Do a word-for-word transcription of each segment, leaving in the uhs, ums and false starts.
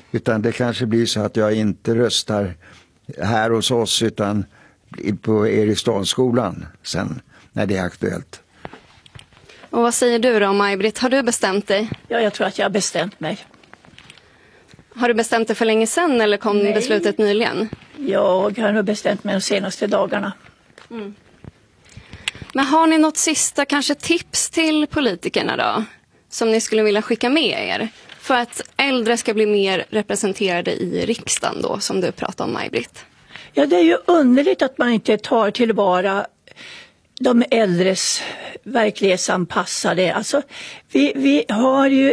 Utan det kanske blir så att jag inte röstar här hos oss utan på Eriksdalsskolan sen när det är aktuellt. Och vad säger du då, Maj-Britt? Har du bestämt dig? Ja, jag tror att jag har bestämt mig. Har du bestämt dig för länge sedan eller kom Nej. beslutet nyligen? Jag har nog bestämt mig de senaste dagarna. Mm. Men har ni något sista kanske tips till politikerna då? Som ni skulle vilja skicka med er? För att äldre ska bli mer representerade i riksdagen då, som du pratade om, Maj-Britt. Ja, det är ju underligt att man inte tar tillvara de äldres verklighetsanpassade. Alltså, vi, vi har ju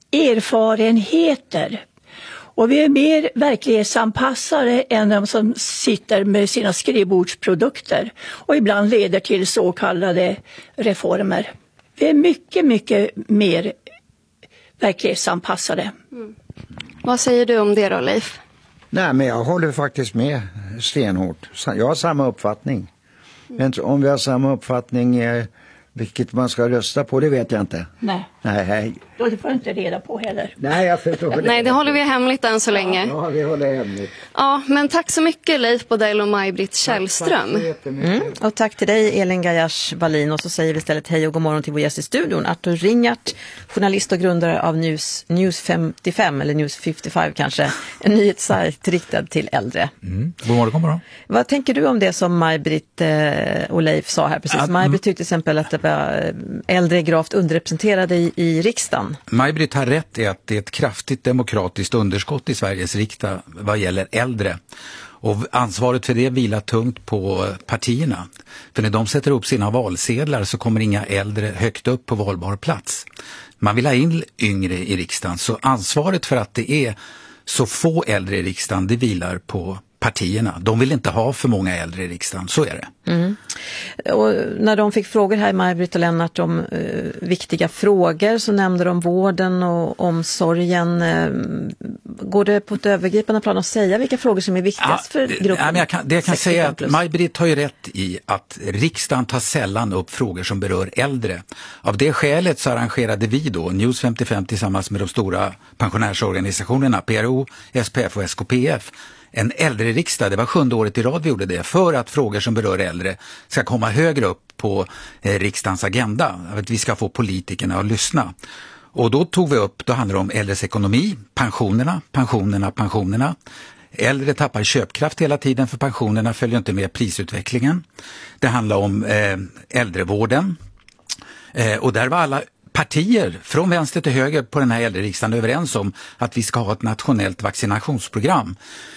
erfarenheter och vi är mer verklighetsanpassade än de som sitter med sina skrivbordsprodukter och ibland leder till så kallade reformer. Vi är mycket, mycket mer verklighetsanpassade. Mm. Vad säger du om det då, Leif? Nej, men jag håller faktiskt med stenhårt. Jag har samma uppfattning. Men om vi har samma uppfattning, eh, vilket man ska rösta på, det vet jag inte. Nej. Nej, hej. Det får du inte reda på heller. Nej, jag förstår det. Nej, det håller vi hemligt än så länge. Ja, ja vi håller hemligt. Ja, men tack så mycket Leif Bodell och Maj-Britt Källström. Tack, tack mm. Och tack till dig Elin Gajash Wallin. Och så säger vi istället hej och god morgon till vår gäst i studion, Arthur Ringart, journalist och grundare av News, News femtiofem eller News femtiofem kanske, en nyhetssajt riktad till äldre. Mm. God morgon, god morgon. Vad tänker du om det som Maj-Britt eh, och Leif sa här precis? Att, Maj-Britt tyckte till exempel att det var äldre gravt underrepresenterade i, i riksdagen. Maj-Britt har rätt i att det är ett kraftigt demokratiskt underskott i Sveriges riksdag vad gäller äldre. Och ansvaret för det vilar tungt på partierna. För när de sätter upp sina valsedlar så kommer inga äldre högt upp på valbar plats. Man vill ha in yngre i riksdagen. Så ansvaret för att det är så få äldre i riksdagen, det vilar på partierna. De vill inte ha för många äldre i riksdagen, så är det. Mm. Och när de fick frågor här, Maj-Britt och Lennart, om eh, viktiga frågor så nämnde de vården och omsorgen. Eh, går det på ett övergripande plan att säga vilka frågor som är viktigast ja, för gruppen? Ja, men jag kan, det jag kan säga är att Maj-Britt har ju rätt i att riksdagen tar sällan upp frågor som berör äldre. Av det skälet så arrangerade vi då News femtiofem tillsammans med de stora pensionärsorganisationerna P R O, S P F och S K P F en äldre riksdag. Det var sjunde året i rad vi gjorde det för att frågor som berör äldre ska komma högre upp på eh, riksdagens agenda. Att vi ska få politikerna att lyssna. Och då tog vi upp, då handlar det om äldres ekonomi, pensionerna, pensionerna, pensionerna. Äldre tappar köpkraft hela tiden för pensionerna följer inte med prisutvecklingen. Det handlar om eh, äldrevården. Eh, och där var alla partier från vänster till höger på den här äldreriksdagen överens om att vi ska ha ett nationellt vaccinationsprogram.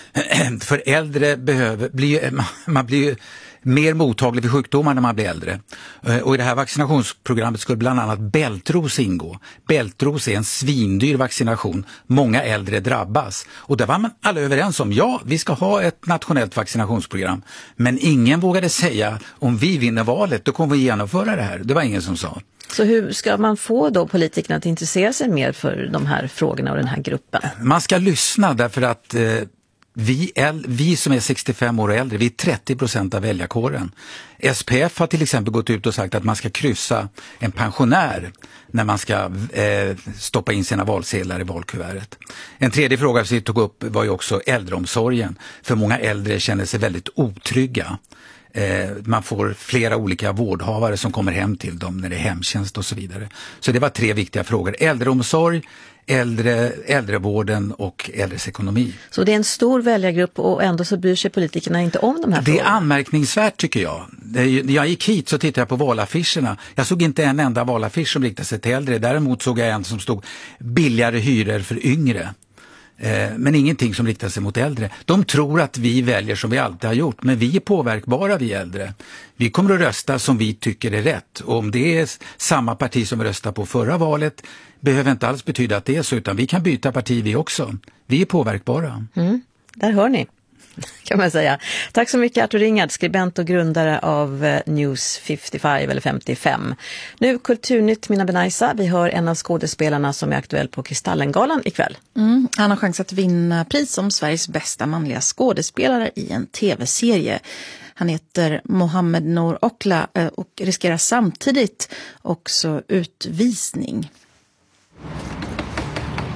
För äldre behöver bli, man blir ju mer mottaglig för sjukdomar när man blir äldre. Och i det här vaccinationsprogrammet skulle bland annat bältros ingå. Bältros är en svindyr vaccination. Många äldre drabbas. Och där var man alla överens om, ja, vi ska ha ett nationellt vaccinationsprogram. Men ingen vågade säga, om vi vinner valet, då kommer vi genomföra det här. Det var ingen som sa. Så hur ska man få då politikerna att intressera sig mer för de här frågorna och den här gruppen? Man ska lyssna därför att eh, vi, äl- vi som är sextiofem år och äldre, vi är trettio procent av väljarkåren. S P F har till exempel gått ut och sagt att man ska kryssa en pensionär när man ska eh, stoppa in sina valsedlar i valkuvertet. En tredje fråga som vi tog upp var ju också äldreomsorgen. För många äldre känner sig väldigt otrygga. Eh, man får flera olika vårdhavare som kommer hem till dem när det är hemtjänst och så vidare. Så det var tre viktiga frågor. Äldreomsorg, äldre, äldrevården och äldres ekonomi. Så det är en stor väljargrupp och ändå så bryr sig politikerna inte om de här frågorna? Det är anmärkningsvärt tycker jag. När jag gick hit så tittade jag på valaffischerna. Jag såg inte en enda valaffisch som riktade sig till äldre. Däremot såg jag en som stod billigare hyror för yngre. Men ingenting som riktar sig mot äldre. De tror att vi väljer som vi alltid har gjort, men vi är påverkbara, vi äldre. Vi kommer att rösta som vi tycker är rätt. Och om det är samma parti som vi röstade på förra valet behöver inte alls betyda att det är så, utan vi kan byta parti vi också. Vi är påverkbara. Mm, där hör ni, kan man säga. Tack så mycket Arthur Ringart, skribent och grundare av News femtiofem eller femtiofem. Nu Kulturnytt, Mina Benaisa. Vi hör en av skådespelarna som är aktuell på Kristallengalan ikväll. Mm, han har chans att vinna pris som Sveriges bästa manliga skådespelare i en tv-serie. Han heter Mohammed Nour Okla och riskerar samtidigt också utvisning.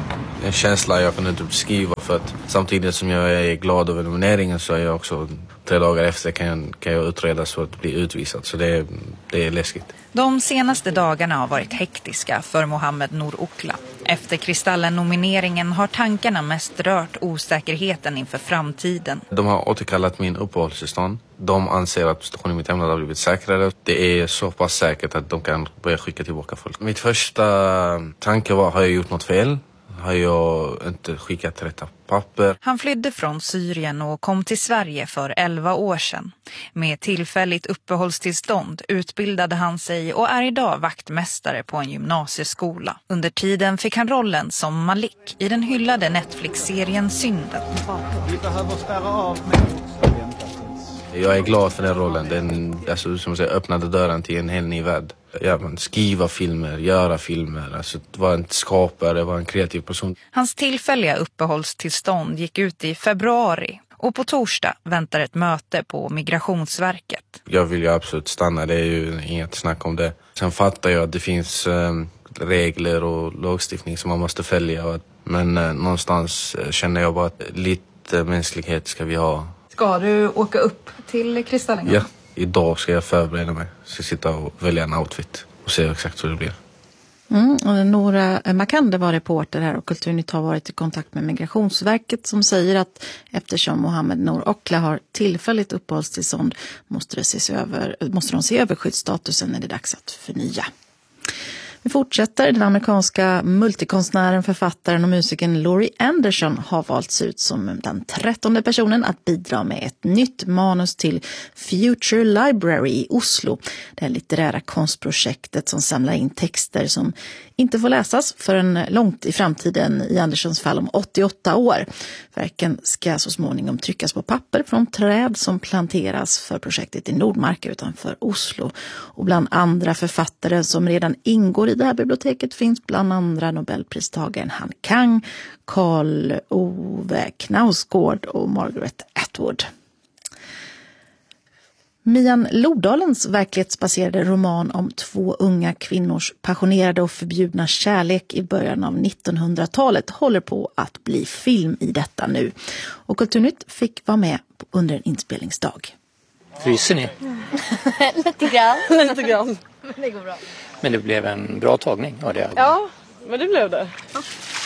en känsla jag kan inte beskriva, för att samtidigt som jag är glad över nomineringen så är jag också tre dagar efter kan jag, kan jag utredas för att bli utvisad, så det, det är läskigt. De senaste dagarna har varit hektiska för Mohammed Nour Okhla. Efter Kristallen-nomineringen har tankarna mest rört osäkerheten inför framtiden. De har återkallat min uppehållstillstånd. De anser att situationen i mitt hemland har blivit säkrare. Det är så pass säkert att de kan börja skicka tillbaka folk. Mitt första tanke var, har jag gjort något fel? Har jag inte skickat rätta papper? Han flydde från Syrien och kom till Sverige för elva år sedan. Med tillfälligt uppehållstillstånd utbildade han sig och är idag vaktmästare på en gymnasieskola. Under tiden fick han rollen som Malik i den hyllade Netflix-serien Synden. Vi behöver spärra av. Jag är glad för den rollen. Den alltså, som jag säger, öppnade dörren till en hel ny värld. Ja, man skriva filmer, göra filmer, alltså vara en skapare, vara en kreativ person. Hans tillfälliga uppehållstillstånd gick ut i februari och på torsdag väntar ett möte på Migrationsverket. Jag vill ju absolut stanna, det är ju inget snack om det. Sen fattar jag att det finns eh, regler och lagstiftning som man måste följa. Men eh, någonstans känner jag bara att lite mänsklighet ska vi ha. Ska du åka upp till Kristallen? Ja, idag ska jag förbereda mig. Ska sitta och välja en outfit och se exakt hur det blir. Mm, och Nora Makande var reporter här och Kulturnytt har varit i kontakt med Migrationsverket som säger att eftersom Mohammed Nour Okhla har tillfälligt uppehållstillstånd måste, det ses över, måste de se över skyddsstatusen när det är dags att förnya. Vi fortsätter. Den amerikanska multikonstnären, författaren och musikern Laurie Anderson har valts ut som den trettonde personen att bidra med ett nytt manus till Future Library i Oslo. Det här litterära konstprojektet som samlar in texter som inte får läsas förrän långt i framtiden, i Andersons fall om åttioåtta år. Verken ska så småningom tryckas på papper från träd som planteras för projektet i Nordmarka utanför Oslo. Och bland andra författare som redan ingår i det här biblioteket finns bland andra Nobelpristagaren Han Kang, Karl Ove Knausgård och Margaret Atwood. Mian Lodalens verklighetsbaserade roman om två unga kvinnors passionerade och förbjudna kärlek i början av nittonhundratalet håller på att bli film i detta nu. Och Kulturnytt fick vara med under en inspelningsdag. Fryser ni? Lite grann. Lite grann. Men det går bra. Men det blev en bra tagning. Ja, det, ja men det blev det. Ja.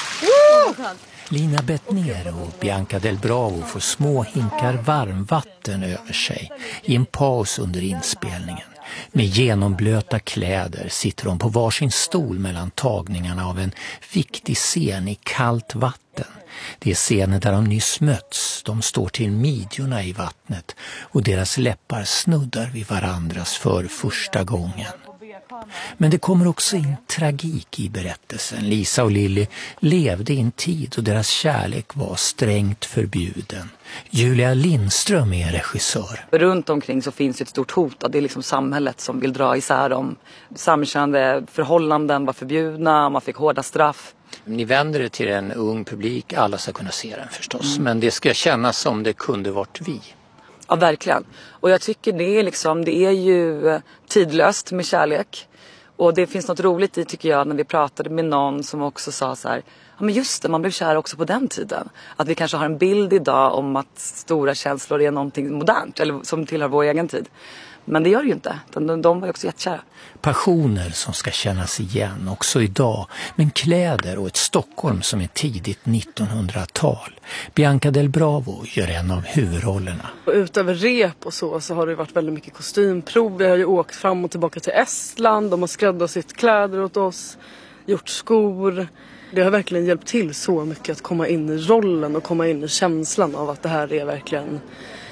Lina Bettner och Bianca Del Bravo får små hinkar varmvatten över sig i en paus under inspelningen. Med genomblöta kläder sitter de på varsin stol mellan tagningarna av en viktig scen i kallt vatten. Det är scenen där de nyss möts. De står till midjorna i vattnet och deras läppar snuddar vid varandras för första gången. Men det kommer också in tragik i berättelsen. Lisa och Lilly levde i en tid och deras kärlek var strängt förbjuden. Julia Lindström är regissör. Runt omkring så finns ett stort hot och det är liksom samhället som vill dra isär dem. Samkönade förhållanden var förbjudna, man fick hårda straff. Ni vänder er till en ung publik, alla ska kunna se den förstås. Mm. Men det ska kännas som det kunde varit vi. Ja, verkligen. Och jag tycker det är liksom, det är ju tidlöst med kärlek. Och det finns något roligt i, tycker jag, när vi pratade med någon som också sa så här, ja men just det, man blev kär också på den tiden. Att vi kanske har en bild idag om att stora känslor är någonting modernt, eller som tillhör vår egen tid. Men det gör det ju inte, de, de var ju också jättekära. Passioner som ska kännas igen också idag, men kläder och ett Stockholm som är tidigt nittonhundratal. Bianca Del Bravo gör en av huvudrollerna. Och utöver rep och så, så har det varit väldigt mycket kostymprov. Vi har ju åkt fram och tillbaka till Estland, de har skräddarsytt kläder åt oss, gjort skor. Det har verkligen hjälpt till så mycket att komma in i rollen och komma in i känslan av att det här är verkligen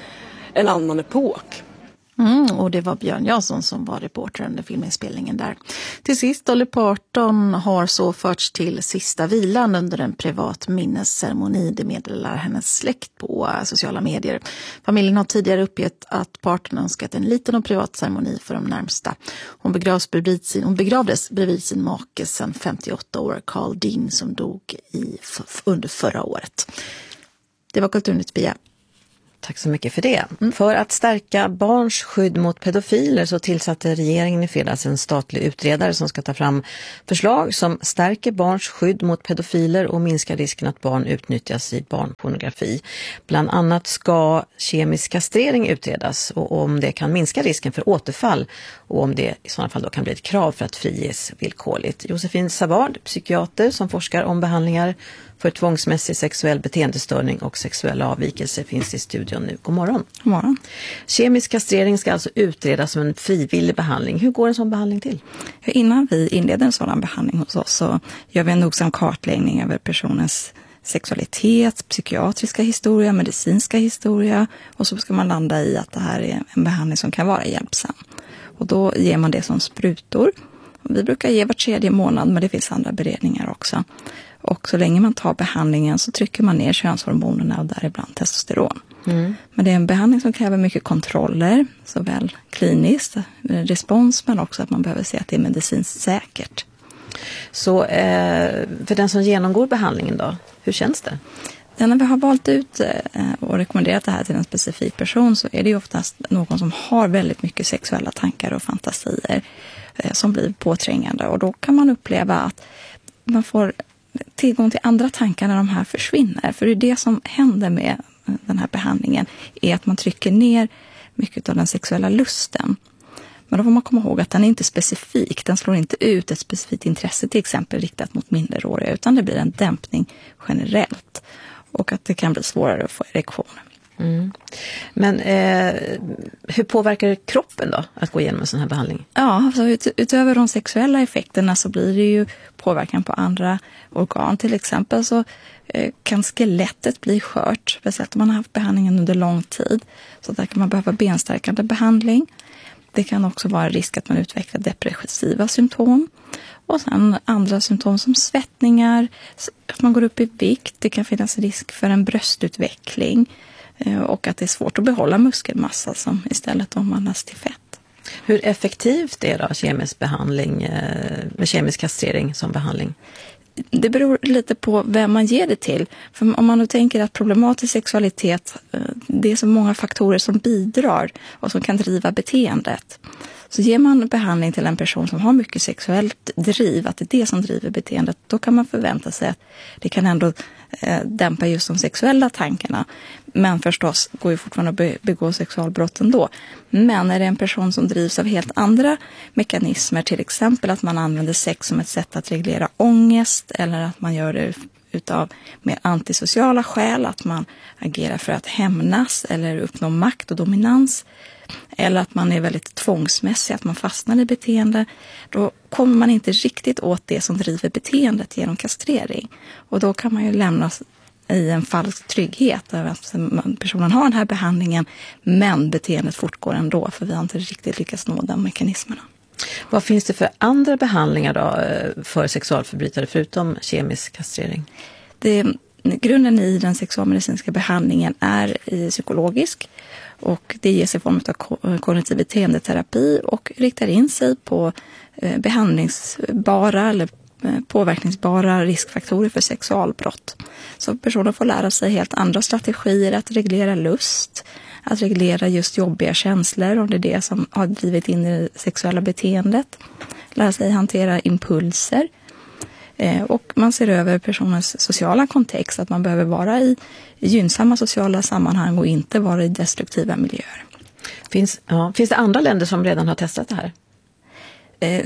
en annan epok. Mm, och det var Björn Jansson som var reporter under filminspelningen där. Till sist, Dolly Parton har så förts till sista vilan under en privat minnesceremoni. Det meddelar hennes släkt på sociala medier. Familjen har tidigare uppgett att Parton önskat en liten och privat ceremoni för de närmsta. Hon, begravs bredvid sin, hon begravdes bredvid sin make sedan femtioåtta år, Carl Dean, som dog i, under förra året. Det var Kulturnytt, Pia. Tack så mycket för det. Mm. För att stärka barns skydd mot pedofiler så tillsatte regeringen i fredags en statlig utredare som ska ta fram förslag som stärker barns skydd mot pedofiler och minskar risken att barn utnyttjas i barnpornografi. Bland annat ska kemisk kastrering utredas och om det kan minska risken för återfall och om det i sådana fall då kan bli ett krav för att friges villkorligt. Josefin Savard, psykiater som forskar om behandlingar för tvångsmässig sexuell beteendestörning och sexuella avvikelser, finns i studion nu. God morgon. God morgon. Kemisk kastrering ska alltså utredas som en frivillig behandling. Hur går en sån behandling till? Ja, innan vi inleder en sådan behandling hos oss så gör vi en nogsam kartläggning över personens sexualitet, psykiatriska historia, medicinska historia, och så ska man landa i att det här är en behandling som kan vara hjälpsam. Och då ger man det som sprutor. Vi brukar ge var tredje månad, men det finns andra beredningar också. Och så länge man tar behandlingen så trycker man ner könshormonerna och däribland testosteron. Mm. Men det är en behandling som kräver mycket kontroller, såväl kliniskt respons men också att man behöver se att det är medicinskt säkert. Så eh, för den som genomgår behandlingen då, hur känns det? Ja, när vi har valt ut eh, och rekommenderat det här till en specifik person så är det ju oftast någon som har väldigt mycket sexuella tankar och fantasier eh, som blir påträngande. Och då kan man uppleva att man får tillgång till andra tankar när de här försvinner. För det är det som händer med den här behandlingen är att man trycker ner mycket av den sexuella lusten. Men då får man komma ihåg att den är inte specifik. Den slår inte ut ett specifikt intresse till exempel riktat mot minderåriga, utan det blir en dämpning generellt. Och att det kan bli svårare att få erektion. Mm. Men eh, hur påverkar kroppen då att gå igenom en sån här behandling? Ja, alltså ut, utöver de sexuella effekterna så blir det ju påverkan på andra organ. Till exempel så eh, kan skelettet bli skört, speciellt om man har haft behandlingen under lång tid. Så där kan man behöva benstärkande behandling. Det kan också vara risk att man utvecklar depressiva symptom. Och sen andra symptom som svettningar, att man går upp i vikt. Det kan finnas risk för en bröstutveckling. Och att det är svårt att behålla muskelmassa som istället omvandlas till fett. Hur effektivt är då kemisk behandling med kemisk kastrering som behandling? Det beror lite på vem man ger det till. För om man nu tänker att problematisk sexualitet, det är så många faktorer som bidrar och som kan driva beteendet. Så ger man behandling till en person som har mycket sexuellt driv, att det är det som driver beteendet, då kan man förvänta sig att det kan ändå eh, dämpa just de sexuella tankarna. Men förstås går ju fortfarande att begå sexualbrott ändå. Men är det en person som drivs av helt andra mekanismer, till exempel att man använder sex som ett sätt att reglera ångest eller att man gör det utav mer antisociala skäl, att man agerar för att hämnas eller uppnå makt och dominans, eller att man är väldigt tvångsmässig, att man fastnar i beteende, då kommer man inte riktigt åt det som driver beteendet genom kastrering. Och då kan man ju lämnas i en falsk trygghet över att personen har den här behandlingen, men beteendet fortgår ändå, för vi har inte riktigt lyckats nå de mekanismerna. Vad finns det för andra behandlingar då för sexualförbrytare förutom kemisk kastrering? Det, grunden i den sexualmedicinska behandlingen är psykologisk. Och det ges i form av kognitiv beteendeterapi och riktar in sig på behandlingsbara eller påverkningsbara riskfaktorer för sexualbrott. Så personer får lära sig helt andra strategier att reglera lust, att reglera just jobbiga känslor, om det är det som har drivit in i det sexuella beteendet. Lära sig hantera impulser. Och man ser över personens sociala kontext, att man behöver vara i gynnsamma sociala sammanhang och inte vara i destruktiva miljöer. Finns, ja, finns det andra länder som redan har testat det här? Eh,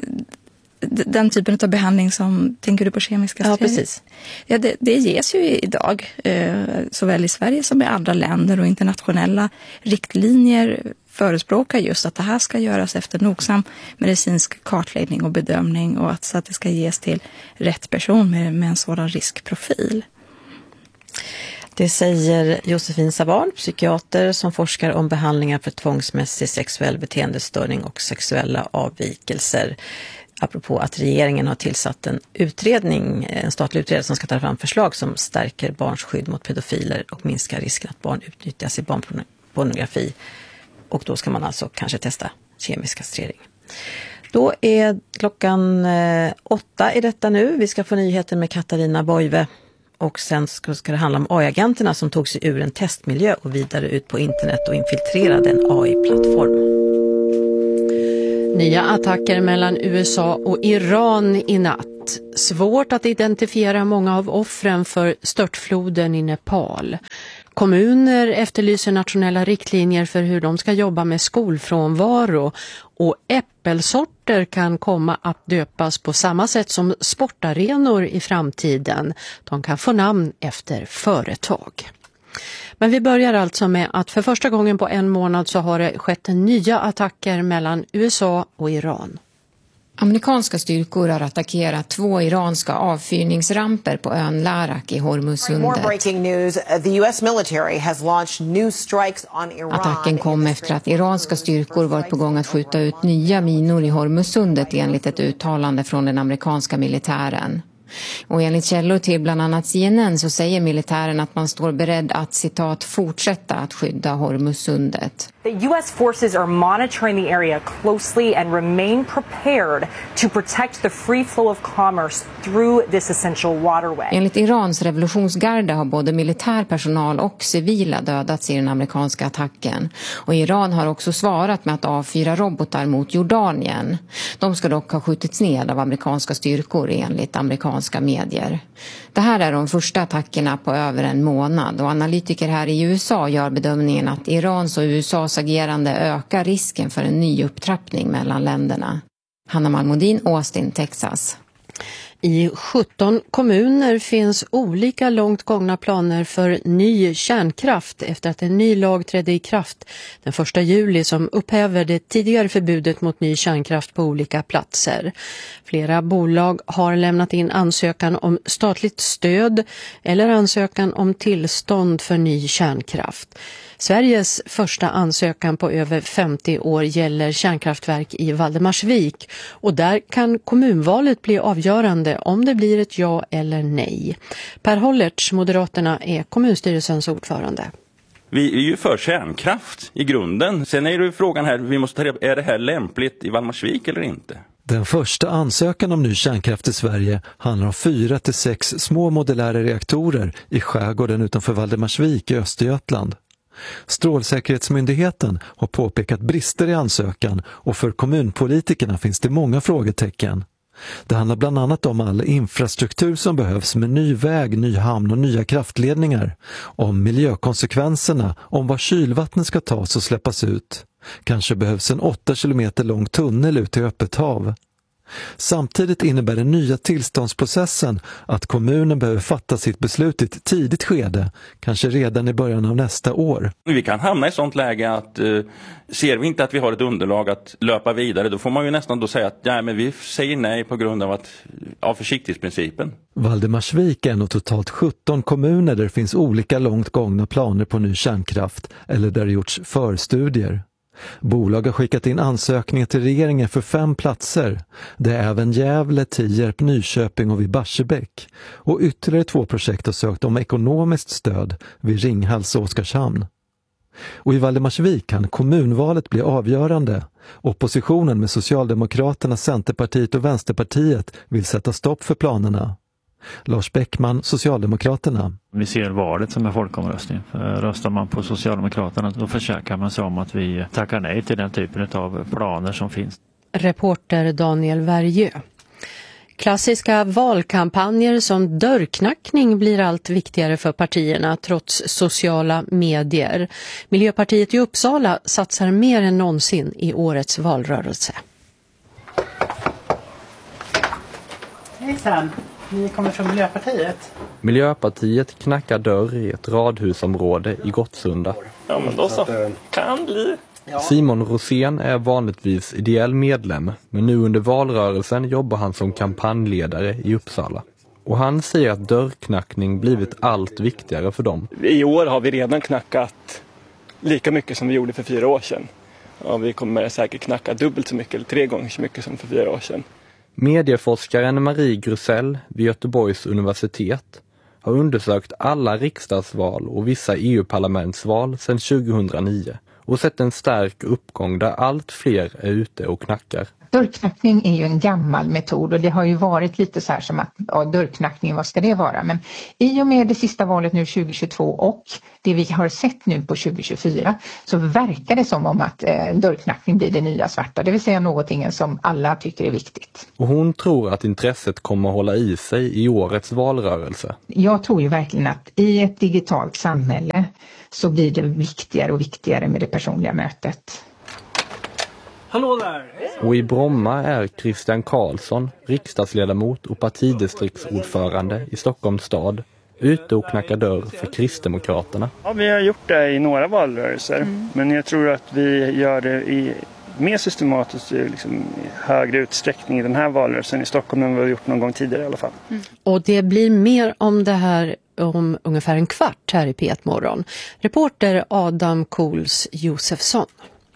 den typen av behandling som, tänker du på kemiska kastrering? Ja, precis. Ja, det, det ges ju idag, eh, såväl i Sverige som i andra länder, och internationella riktlinjer förespråkar just att det här ska göras efter nogsam medicinsk kartläggning och bedömning, och att, så att det ska ges till rätt person med, med en sådan riskprofil. Det säger Josefin Savard, psykiater som forskar om behandlingar för tvångsmässig sexuell beteendestörning och sexuella avvikelser. Apropå att regeringen har tillsatt en utredning, en statlig utredning som ska ta fram förslag som stärker barns skydd mot pedofiler och minskar risken att barn utnyttjas i barnpornografi. Och då ska man alltså kanske testa kemisk kastrering. Då är klockan eh, åtta i detta nu. Vi ska få nyheter med Katarina Boive. och sen ska, ska det handla om A I-agenterna som tog sig ur en testmiljö och vidare ut på internet och infiltrerade en A I-plattform. Nya attacker mellan U S A och Iran i natt. Svårt att identifiera många av offren för störtfloden i Nepal. Kommuner efterlyser nationella riktlinjer för hur de ska jobba med skolfrånvaro och äppelsorter kan komma att döpas på samma sätt som sportarenor i framtiden. De kan få namn efter företag. Men vi börjar alltså med att för första gången på en månad så har det skett nya attacker mellan U S A och Iran. Amerikanska styrkor har attackerat två iranska avfyrningsramper på ön Larak i Hormuzsundet. Attacken kom efter att iranska styrkor varit på gång att skjuta ut nya minor i Hormuzsundet enligt ett uttalande från den amerikanska militären. Och enligt källor till bland annat C N N så säger militären att man står beredd att citat fortsätta att skydda Hormuzsundet. The U S forces are monitoring the area closely and remain prepared to protect the free flow of commerce through this essential waterway. Enligt Irans revolutionsgarde har både militär personal och civila dödats i den amerikanska attacken. Och Iran har också svarat med att avfyra robotar mot Jordanien. De ska dock ha skjutits ned av amerikanska styrkor enligt amerikanska medier. Det här är de första attackerna på över en månad och analytiker här i U S A gör bedömningen att Irans och U S A:s agerande ökar risken för en ny upptrappning mellan länderna. Hanna Malmodin, Austin, Texas. I sjutton kommuner finns olika långt gångna planer för ny kärnkraft efter att en ny lag trädde i kraft den första juli som upphäver det tidigare förbudet mot ny kärnkraft på olika platser. Flera bolag har lämnat in ansökan om statligt stöd eller ansökan om tillstånd för ny kärnkraft. Sveriges första ansökan på över femtio år gäller kärnkraftverk i Valdemarsvik och där kan kommunvalet bli avgörande om det blir ett ja eller nej. Per Hollertz, Moderaterna, är kommunstyrelsens ordförande. Vi är ju för kärnkraft i grunden. Sen är det frågan här, vi måste ta reda på, är det här lämpligt i Valdemarsvik eller inte? Den första ansökan om ny kärnkraft i Sverige handlar om fyra till sex små modulära reaktorer i skärgården utanför Valdemarsvik i Östergötland. Strålsäkerhetsmyndigheten har påpekat brister i ansökan och för kommunpolitikerna finns det många frågetecken. Det handlar bland annat om all infrastruktur som behövs med ny väg, ny hamn och nya kraftledningar. Om miljökonsekvenserna, om var kylvattnet ska tas och släppas ut. Kanske behövs en åtta kilometer lång tunnel ut i öppet hav. Samtidigt innebär den nya tillståndsprocessen att kommunen behöver fatta sitt beslut i ett tidigt skede, kanske redan i början av nästa år. Vi kan hamna i sånt läge att eh, ser vi inte att vi har ett underlag att löpa vidare, då får man ju nästan då säga att ja, men vi säger nej på grund av, att, av försiktighetsprincipen. Valdemarsvik är en av totalt sjutton kommuner där det finns olika långt gångna planer på ny kärnkraft eller där det gjorts förstudier. Bolag har skickat in ansökningar till regeringen för fem platser. Det är även Gävle, Tierp, Nyköping och vid Barsebäck. Och ytterligare två projekt har sökt om ekonomiskt stöd vid Ringhals och Oskarshamn. Och i Valdemarsvik kan kommunvalet bli avgörande. Oppositionen med Socialdemokraterna, Centerpartiet och Vänsterpartiet vill sätta stopp för planerna. Lars Bäckman, Socialdemokraterna. Vi ser valet som en folkomröstning. Röstar man på Socialdemokraterna då försöker man sig om att vi tackar nej till den typen av planer som finns. Reporter Daniel Värjö. Klassiska valkampanjer som dörrknackning blir allt viktigare för partierna trots sociala medier. Miljöpartiet i Uppsala satsar mer än någonsin i årets valrörelse. Hejsan! Ni kommer från Miljöpartiet. Miljöpartiet knackar dörr i ett radhusområde i Gottsunda. Ja, men då så. Kan bli. Simon Rosén är vanligtvis ideell medlem, men nu under valrörelsen jobbar han som kampanjledare i Uppsala. Och han säger att dörrknackning blivit allt viktigare för dem. I år har vi redan knackat lika mycket som vi gjorde för fyra år sedan. Ja, vi kommer säkert knacka dubbelt så mycket eller tre gånger så mycket som för fyra år sedan. Medieforskaren Marie Grusell vid Göteborgs universitet har undersökt alla riksdagsval och vissa E U-parlamentsval sedan tjugohundranio och sett en stark uppgång där allt fler är ute och knackar. Dörrknackning är ju en gammal metod och det har ju varit lite så här som att ja, dörrknackning, vad ska det vara? Men i och med det sista valet nu tjugo tjugotvå och det vi har sett nu på tjugo tjugofyra så verkar det som om att eh, dörrknackning blir det nya svarta. Det vill säga någonting som alla tycker är viktigt. Och hon tror att intresset kommer att hålla i sig i årets valrörelse. Jag tror ju verkligen att i ett digitalt samhälle så blir det viktigare och viktigare med det personliga mötet. Hallå där! Och i Bromma är Christian Karlsson, riksdagsledamot och partidistriktsordförande i Stockholms stad, ute och knackar dörr för Kristdemokraterna. Ja, vi har gjort det i några valrörelser, mm. men jag tror att vi gör det i mer systematiskt liksom, i högre utsträckning i den här valrörelsen i Stockholm än vad vi har gjort någon gång tidigare i alla fall. Mm. Och det blir mer om det här om ungefär en kvart här i P ett Morgon. Reporter Adam Kools Josefsson.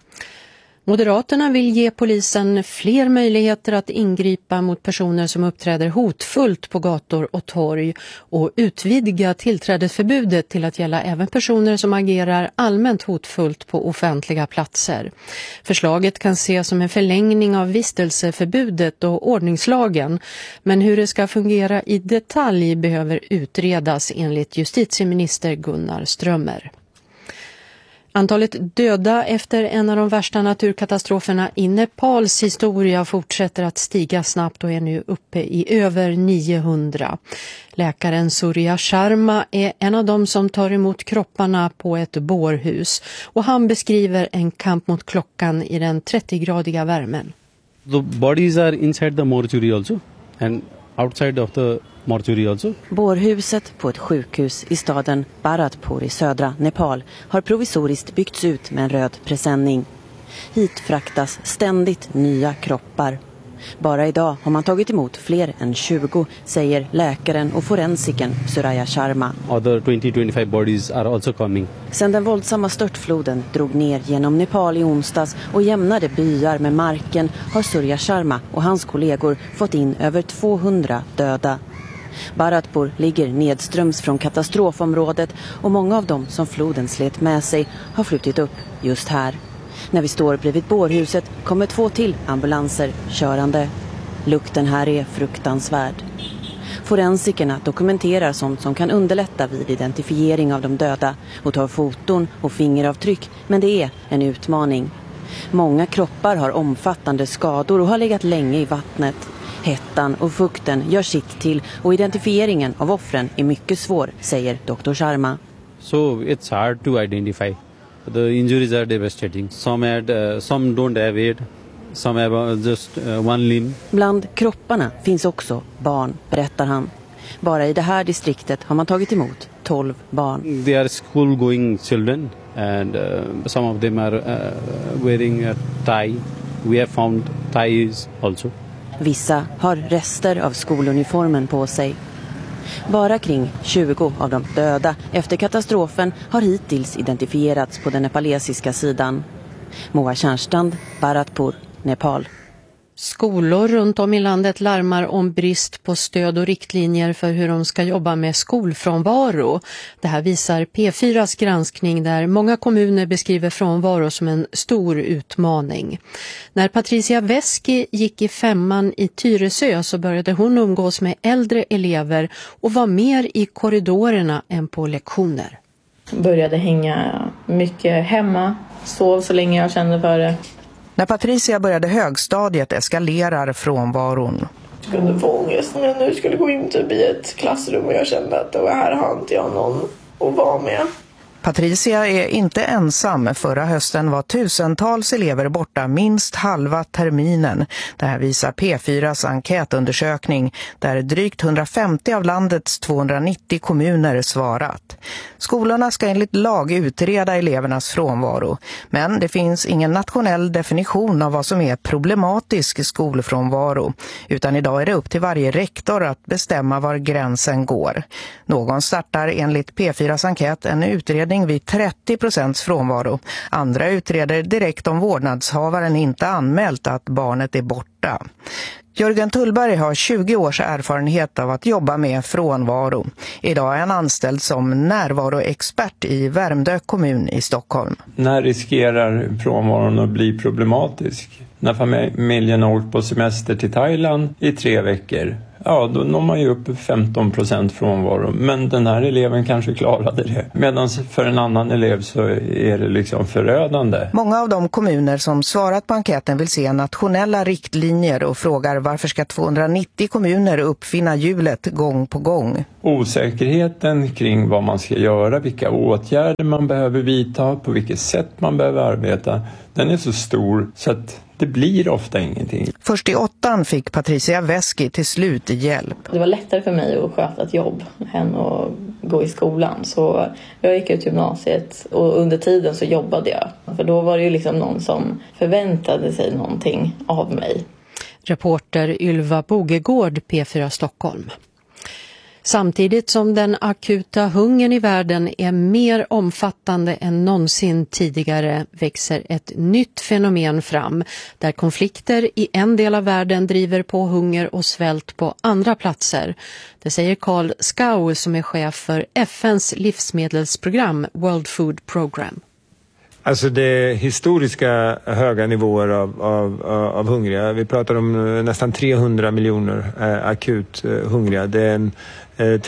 Moderaterna vill ge polisen fler möjligheter att ingripa mot personer som uppträder hotfullt på gator och torg och utvidga tillträdesförbudet till att gälla även personer som agerar allmänt hotfullt på offentliga platser. Förslaget kan ses som en förlängning av vistelseförbudet och ordningslagen, men hur det ska fungera i detalj behöver utredas enligt justitieminister Gunnar Strömmer. Antalet döda efter en av de värsta naturkatastroferna i Nepals historia fortsätter att stiga snabbt och är nu uppe i över niohundra. Läkaren Surya Sharma är en av dem som tar emot kropparna på ett bårhus och han beskriver en kamp mot klockan i den trettio-gradiga värmen. The bodies are inside the mortuary also and outside of the mortuary also. Bårhuset på ett sjukhus i staden Bharatpur i södra Nepal har provisoriskt byggts ut med en röd presenning. Hit fraktas ständigt nya kroppar. Bara idag har man tagit emot fler än tjugo, säger läkaren och forensiken Surya Sharma. Other twenty to twenty-five bodies are also coming. Sedan den våldsamma störtfloden drog ner genom Nepal i onsdags och jämnade byar med marken har Surya Sharma och hans kollegor fått in över tvåhundra döda. Bharatpur ligger nedströms från katastrofområdet och många av dem som floden slet med sig har flutit upp just här. När vi står bredvid bårhuset kommer två till ambulanser körande. Lukten här är fruktansvärd. Forensikerna dokumenterar sånt som kan underlätta vid identifiering av de döda och tar foton och fingeravtryck, men det är en utmaning. Många kroppar har omfattande skador och har legat länge i vattnet. Hettan och fukten gör sitt till och identifieringen av offren är mycket svår, säger doktor Sharma. So it's hard to identify. The injuries are devastating. Some had, uh, some don't have head. Some have just uh, one limb. Bland kropparna finns också barn, berättar han. Bara i det här distriktet har man tagit emot tolv barn. They are school going children and uh, some of them are uh, wearing a tie. We have found ties also. Vissa har rester av skoluniformen på sig. Bara kring tjugo av de döda efter katastrofen har hittills identifierats på den nepalesiska sidan. Moa Tjärnstrand, Bharatpur, Nepal. Skolor runt om i landet larmar om brist på stöd och riktlinjer för hur de ska jobba med skolfrånvaro. Det här visar P fyras granskning där många kommuner beskriver frånvaro som en stor utmaning. När Patricia Veski gick i femman i Tyresö så började hon umgås med äldre elever och var mer i korridorerna än på lektioner. Började hänga mycket hemma, sov så länge jag kände för det. När Patricia började högstadiet eskalerar frånvaron. Jag kunde få ångest när jag nu skulle gå in typ i ett klassrum och jag kände att det var här har inte jag någon att vara med. Patricia är inte ensam. Förra hösten var tusentals elever borta minst halva terminen. Det här visar P fyras enkätundersökning där drygt hundrafemtio av landets tvåhundranittio kommuner svarat. Skolorna ska enligt lag utreda elevernas frånvaro. Men det finns ingen nationell definition av vad som är problematisk skolfrånvaro. Utan idag är det upp till varje rektor att bestämma var gränsen går. Någon startar enligt P fyras enkät en utredning ökning vid trettio procents frånvaro. Andra utreder direkt om vårdnadshavaren inte anmält att barnet är borta. Jörgen Tullberg har tjugo års erfarenhet av att jobba med frånvaro. Idag är han anställd som närvaroexpert i Värmdö kommun i Stockholm. När riskerar frånvaron att bli problematisk? När familjen har åkt på semester till Thailand i tre veckor, ja då når man ju upp femton procent frånvaro. Men den här eleven kanske klarade det. Medan för en annan elev så är det liksom förödande. Många av de kommuner som svarat på enkäten vill se nationella riktlinjer och frågar varför ska tvåhundranittio kommuner uppfinna hjulet gång på gång. Osäkerheten kring vad man ska göra, vilka åtgärder man behöver vidta, på vilket sätt man behöver arbeta, den är så stor så att det blir ofta ingenting. Först i åttan fick Patricia Veski till slut hjälp. Det var lättare för mig att sköta ett jobb än att gå i skolan. Så jag gick ut gymnasiet och under tiden så jobbade jag. För då var det ju liksom någon som förväntade sig någonting av mig. Reporter Ylva Bogegård, P fyra Stockholm. Samtidigt som den akuta hungern i världen är mer omfattande än någonsin tidigare växer ett nytt fenomen fram där konflikter i en del av världen driver på hunger och svält på andra platser. Det säger Carl Skau som är chef för F N:s livsmedelsprogram World Food Program. Alltså det historiska höga nivåer av, av, av hungriga. Vi pratar om nästan trehundra miljoner eh, akut eh, hungriga. Det är en eh,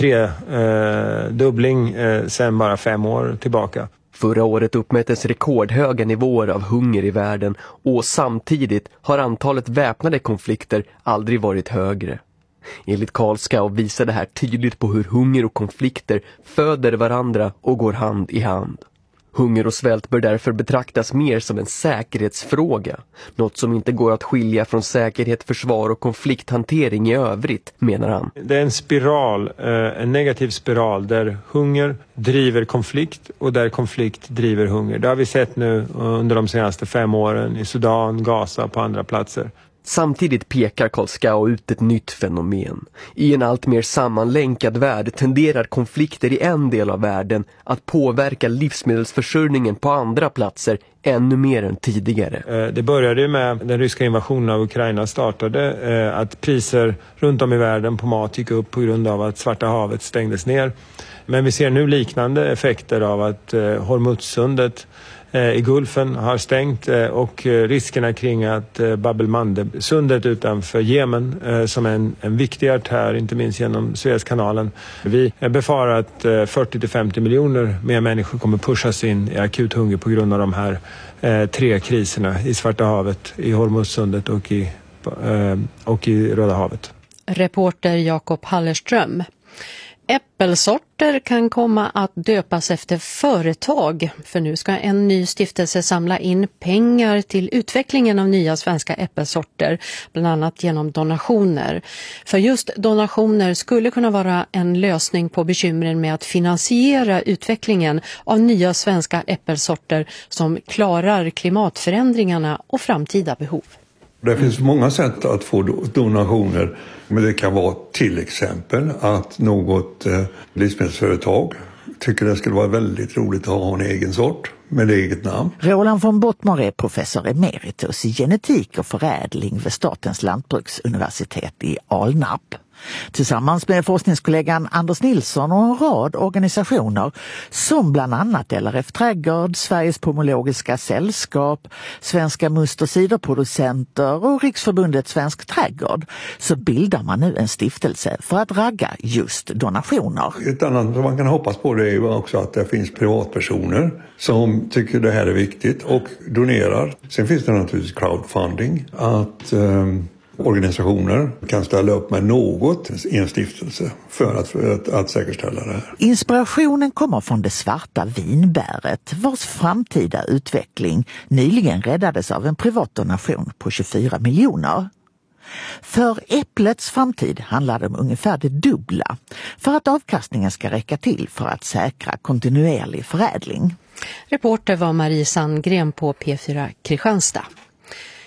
tredubbling eh, sedan bara fem år tillbaka. Förra året uppmättes rekordhöga nivåer av hunger i världen och samtidigt har antalet väpnade konflikter aldrig varit högre. Enligt Carl Skau visar det här tydligt på hur hunger och konflikter föder varandra och går hand i hand. Hunger och svält bör därför betraktas mer som en säkerhetsfråga, något som inte går att skilja från säkerhet, försvar och konflikthantering i övrigt, menar han. Det är en spiral, en negativ spiral där hunger driver konflikt och där konflikt driver hunger. Det har vi sett nu under de senaste fem åren i Sudan, Gaza och på andra platser. Samtidigt pekar Carl Skau ut ett nytt fenomen. I en allt mer sammanlänkad värld tenderar konflikter i en del av världen att påverka livsmedelsförsörjningen på andra platser ännu mer än tidigare. Det började med den ryska invasionen av Ukraina startade att priser runt om i världen på mat gick upp på grund av att Svarta havet stängdes ner. Men vi ser nu liknande effekter av att Hormuzsundet i Gulfen har stängt och riskerna kring att Bab el-Mandeb-sundet utanför Jemen som är en, en viktig artär, inte minst genom Suezkanalen. Vi befarar att fyrtio till femtio miljoner mer människor kommer pushas in i akut hunger på grund av de här eh, tre kriserna i Svarta havet, i Hormuzsundet och i, eh, och i Röda havet. Reporter Jakob Hallerström. Äppelsorter kan komma att döpas efter företag, för nu ska en ny stiftelse samla in pengar till utvecklingen av nya svenska äppelsorter, bland annat genom donationer. För just donationer skulle kunna vara en lösning på bekymren med att finansiera utvecklingen av nya svenska äppelsorter som klarar klimatförändringarna och framtida behov. Det finns många sätt att få donationer, men det kan vara till exempel att något eh, livsmedelsföretag tycker det skulle vara väldigt roligt att ha en egen sort med eget namn. Roland von Bottmar är professor emeritus i genetik och förädling vid Statens lantbruksuniversitet i Alnarp. Tillsammans med forskningskollegan Anders Nilsson och en rad organisationer som bland annat L R F Trädgård, Sveriges Pomologiska sällskap, Svenska must- och ciderproducenter och Riksförbundet Svensk trädgård, så bildar man nu en stiftelse för att ragga just donationer. Ett annat som man kan hoppas på det är ju också att det finns privatpersoner som tycker det här är viktigt och donerar. Sen finns det naturligtvis crowdfunding, att um organisationer kan ställa upp med något i en stiftelse för att, för att, att säkerställa det här. Inspirationen kommer från det svarta vinbäret, vars framtida utveckling nyligen räddades av en privat donation på tjugofyra miljoner. För äpplets framtid handlar det om ungefär det dubbla, för att avkastningen ska räcka till för att säkra kontinuerlig förädling. Reporter var Marie Sandgren på P fyra Kristianstad.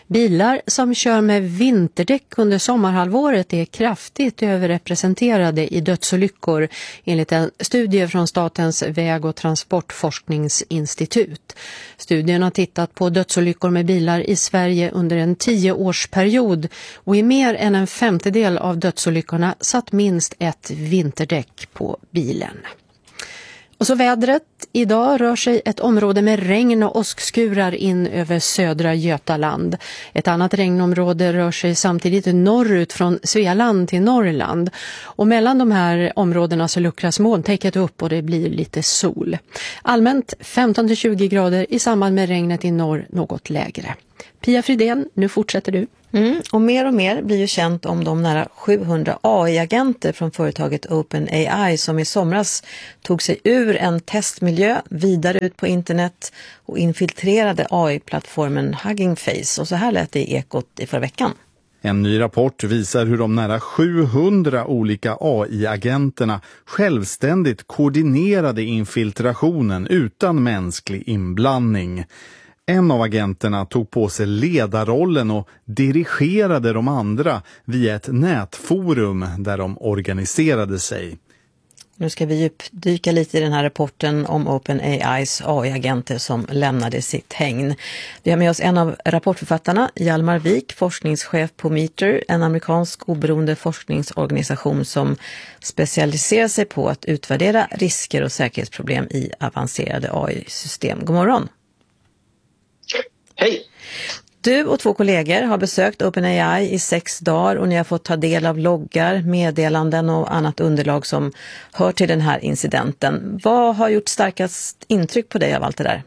Bilar som kör med vinterdäck under sommarhalvåret är kraftigt överrepresenterade i dödsolyckor enligt en studie från Statens väg- och transportforskningsinstitut. Studien har tittat på dödsolyckor med bilar i Sverige under en tioårsperiod och i mer än en femtedel av dödsolyckorna satt minst ett vinterdäck på bilen. Och så vädret. Idag rör sig ett område med regn och åskskurar in över södra Götaland. Ett annat regnområde rör sig samtidigt norrut från Svealand till Norrland. Och mellan de här områdena så luckras molntäcket upp och det blir lite sol. Allmänt femton till tjugo grader, i samband med regnet i norr något lägre. Pia Fridén, nu fortsätter du. Mm, och mer och mer blir ju känt om de nära sjuhundra A I-agenter från företaget OpenAI som i somras tog sig ur en testmiljö vidare ut på internet och infiltrerade A I-plattformen Hugging Face. Och så här lät det i Ekot i förra veckan. En ny rapport visar hur de nära sjuhundra olika A I-agenterna självständigt koordinerade infiltrationen utan mänsklig inblandning. En av agenterna tog på sig ledarrollen och dirigerade de andra via ett nätforum där de organiserade sig. Nu ska vi djupdyka lite i den här rapporten om OpenAIs A I-agenter som lämnade sitt hägn. Vi har med oss en av rapportförfattarna, Hjalmar Wik, forskningschef på Meter, en amerikansk oberoende forskningsorganisation som specialiserar sig på att utvärdera risker och säkerhetsproblem i avancerade A I-system. God morgon! Hej! Du och två kollegor har besökt OpenAI i sex dagar och ni har fått ta del av loggar, meddelanden och annat underlag som hör till den här incidenten. Vad har gjort starkast intryck på dig av allt det där?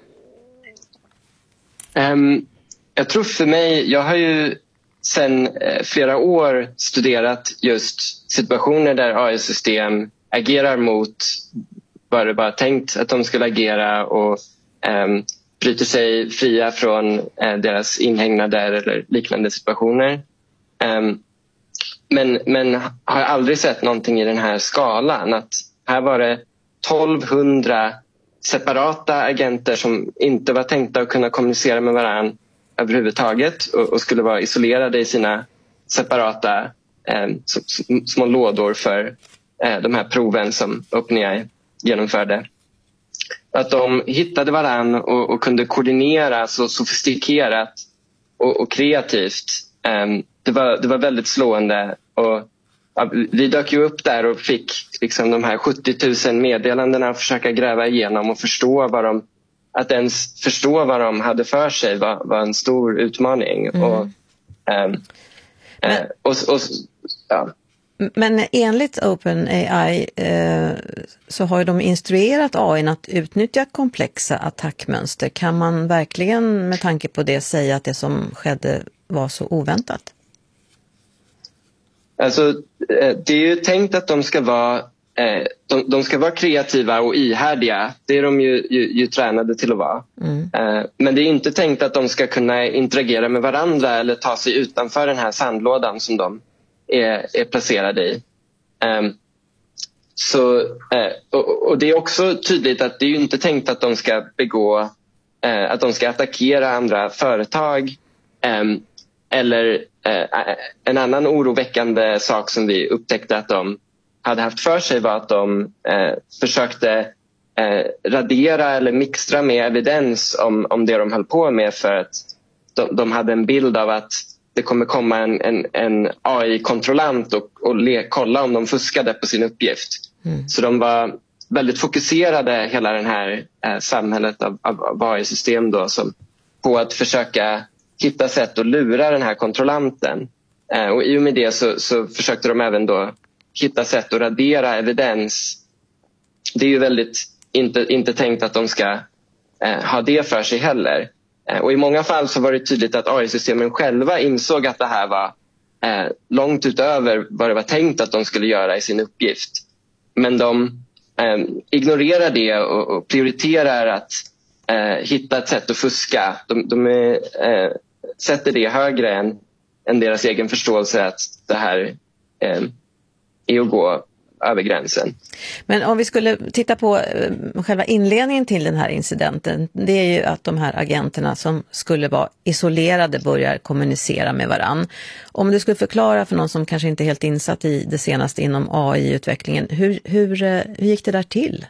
Um, jag tror för mig, jag har ju sedan eh, flera år studerat just situationer där A I-system agerar mot vad det bara tänkt att de skulle agera och um, bryter sig fria från eh, deras inhägnader eller liknande situationer. Um, men, men har aldrig sett någonting i den här skalan. Att här var det tolvhundra separata agenter som inte var tänkta att kunna kommunicera med varandra överhuvudtaget och, och skulle vara isolerade i sina separata eh, små lådor för eh, de här proven som OpenAI genomförde. Att de hittade varann och, och kunde koordinera så sofistikerat och, och kreativt. Um, det, var, det var väldigt slående. Och, ja, vi dök ju upp där och fick liksom, de här sjuttio tusen meddelandena att försöka gräva igenom och förstå vad de, att ens förstå vad de hade för sig var, var en stor utmaning. Mm. Och, um, Men... och, och, ja. Men enligt OpenAI eh, så har ju de instruerat A I att utnyttja komplexa attackmönster. Kan man verkligen med tanke på det säga att det som skedde var så oväntat? Alltså, det är ju tänkt att de ska vara, eh, de, de ska vara kreativa och ihärdiga. Det är de ju, ju, ju tränade till att vara. Mm. Eh, men det är inte tänkt att de ska kunna interagera med varandra eller ta sig utanför den här sandlådan som de Är, är placerade i. Um, så, uh, och, och det är också tydligt att det är ju inte tänkt att de ska begå, uh, att de ska attackera andra företag. Um, eller uh, en annan oroväckande sak som vi upptäckte att de hade haft för sig var att de uh, försökte uh, radera eller mixtra med evidens om, om det de höll på med för att de, de hade en bild av att det kommer komma en, en, en A I-kontrollant och, och le, kolla om de fuskade på sin uppgift. Mm. Så de var väldigt fokuserade, hela det här eh, samhället av, av, av A I-system då, som, på att försöka hitta sätt att lura den här kontrollanten. Eh, och i och med det så, så försökte de även då hitta sätt att radera evidens. Det är ju väldigt inte, inte tänkt att de ska eh, ha det för sig heller. Och i många fall så var det tydligt att A I-systemen själva insåg att det här var eh, långt utöver vad det var tänkt att de skulle göra i sin uppgift. Men de eh, ignorerar det och, och prioriterar att eh, hitta ett sätt att fuska. De, de är, eh, sätter det högre än, än deras egen förståelse att det här eh, är att gå över gränsen. Men om vi skulle titta på själva inledningen till den här incidenten, det är ju att de här agenterna som skulle vara isolerade börjar kommunicera med varann. Om du skulle förklara för någon som kanske inte är helt insatt i det senaste inom A I-utvecklingen, hur, hur, hur gick det där till?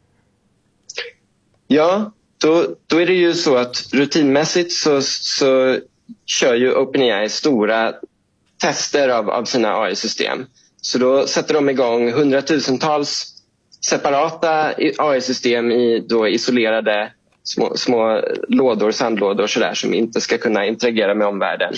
Ja, då, då är det ju så att rutinmässigt så, så kör ju OpenAI stora tester av, av sina A I-system. Så då sätter de igång hundratusentals separata A I-system i då isolerade små, små lådor, sandlådor så där, som inte ska kunna interagera med omvärlden.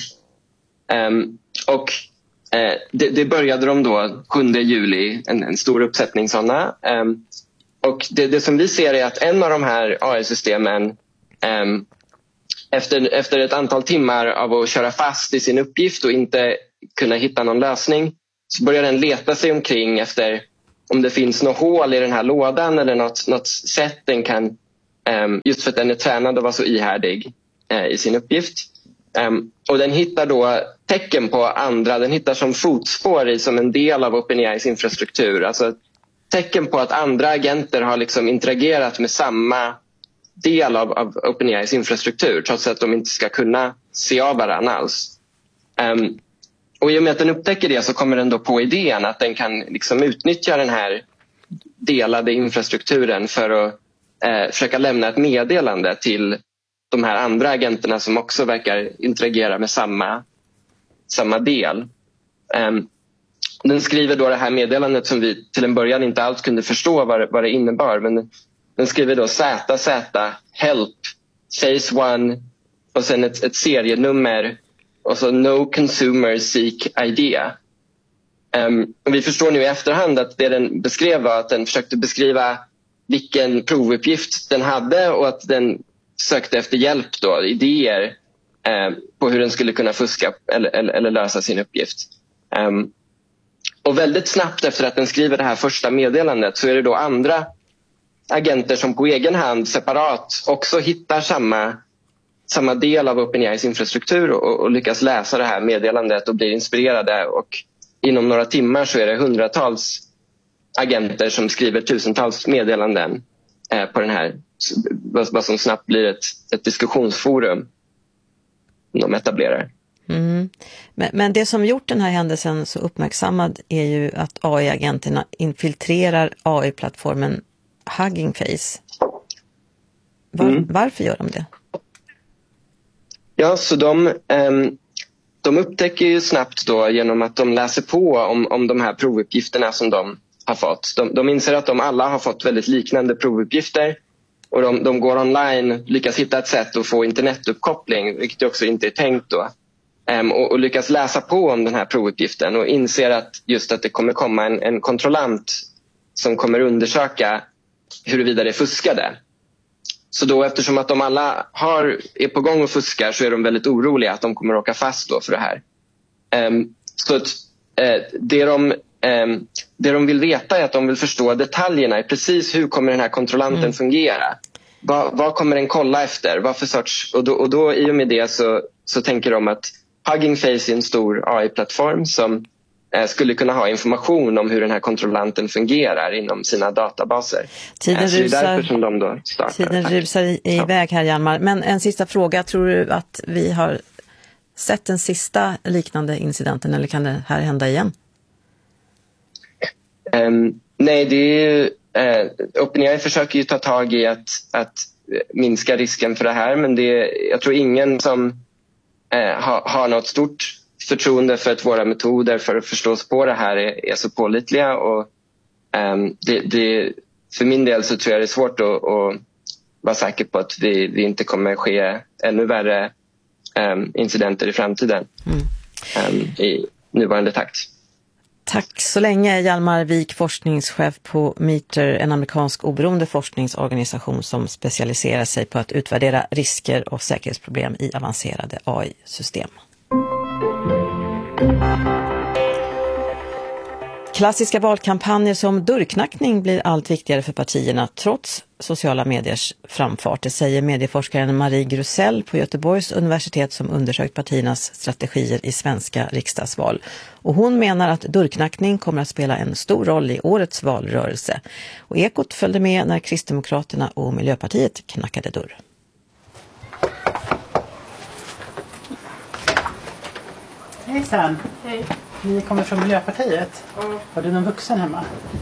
Um, och uh, det, det började de då sjunde juli, en, en stor uppsättning sådana. Um, och det, det som vi ser är att en av de här A I-systemen um, efter, efter ett antal timmar av att köra fast i sin uppgift och inte kunna hitta någon lösning, så börjar den leta sig omkring efter om det finns något hål i den här lådan eller något, något sätt den kan, um, just för att den är tränad och var så ihärdig uh, i sin uppgift. Um, och den hittar då tecken på andra, den hittar som fotspår i som en del av OpenAIs infrastruktur. Alltså tecken på att andra agenter har liksom interagerat med samma del av, av OpenAIs infrastruktur, trots att de inte ska kunna se av varandra alls. Um, och i och med att den upptäcker det så kommer den då på idén att den kan liksom utnyttja den här delade infrastrukturen för att eh, försöka lämna ett meddelande till de här andra agenterna som också verkar interagera med samma, samma del. Um, den skriver då det här meddelandet som vi till en början inte alls kunde förstå vad, vad det innebar, men den skriver då Z Z help phase one och sen ett, ett serienummer och så no consumer seek idea. Um, och vi förstår nu i efterhand att det den beskrev var att den försökte beskriva vilken provuppgift den hade och att den sökte efter hjälp då, idéer eh, på hur den skulle kunna fuska eller, eller, eller lösa sin uppgift. Um, och väldigt snabbt efter att den skriver det här första meddelandet så är det då andra agenter som på egen hand separat också hittar samma, samma del av OpenAIs infrastruktur och, och lyckas läsa det här meddelandet och blir inspirerade, och inom några timmar så är det hundratals agenter som skriver tusentals meddelanden eh, på den här, vad, vad som snabbt blir ett, ett diskussionsforum de etablerar. Mm. Men, men det som gjort den här händelsen så uppmärksammad är ju att A I-agenterna infiltrerar A I-plattformen Hugging Face. Var, mm. Varför gör de det? Ja, så de, um, de upptäcker ju snabbt då genom att de läser på om, om de här provuppgifterna som de har fått. De, de inser att de alla har fått väldigt liknande provuppgifter och de, de går online, lyckas hitta ett sätt att få internetuppkoppling, vilket också inte är tänkt då. Um, och, och lyckas läsa på om den här provuppgiften och inser att just att det kommer komma en, en kontrollant som kommer undersöka huruvida det fuskade. Så då, eftersom att de alla har, är på gång och fuskar, så är de väldigt oroliga att de kommer åka fast då för det här. Um, så att, uh, det, de, um, det de vill veta är att de vill förstå detaljerna i precis hur kommer den här kontrollanten mm. fungera. Va, vad kommer den kolla efter? Vad för sorts, och, då, och då i och med det så, så tänker de att Hugging Face är en stor A I-plattform som eh, skulle kunna ha information om hur den här kontrollanten fungerar inom sina databaser. Tiden eh, så rusar, det är därför som de då startar. Tiden rusar i, iväg här, Hjalmar. Men en sista fråga. Tror du att vi har sett den sista liknande incidenten, eller kan det här hända igen? Um, nej, det är ju... Uh, OpenAI försöker ju ta tag i att, att minska risken för det här, men det, jag tror ingen som uh, har, har något stort förtroende för att våra metoder för att förstås på det här är, är så pålitliga, och um, det, det, för min del så tror jag det är svårt att, att vara säker på att vi, vi inte kommer ske ännu värre um, incidenter i framtiden mm. um, i nuvarande takt. Tack så länge, Hjalmar Wik, forskningschef på Meter, en amerikansk oberoende forskningsorganisation som specialiserar sig på att utvärdera risker och säkerhetsproblem i avancerade A I-system. Klassiska valkampanjer som dörrknackning blir allt viktigare för partierna trots sociala mediers framfart. Det säger medieforskaren Marie Grusell på Göteborgs universitet som undersökt partiernas strategier i svenska riksdagsval. Och hon menar att dörrknackning kommer att spela en stor roll i årets valrörelse. Och Ekot följde med när Kristdemokraterna och Miljöpartiet knackade dörr. Hejsan! Hej! Vi kommer från Miljöpartiet. Mm. Har du någon vuxen hemma?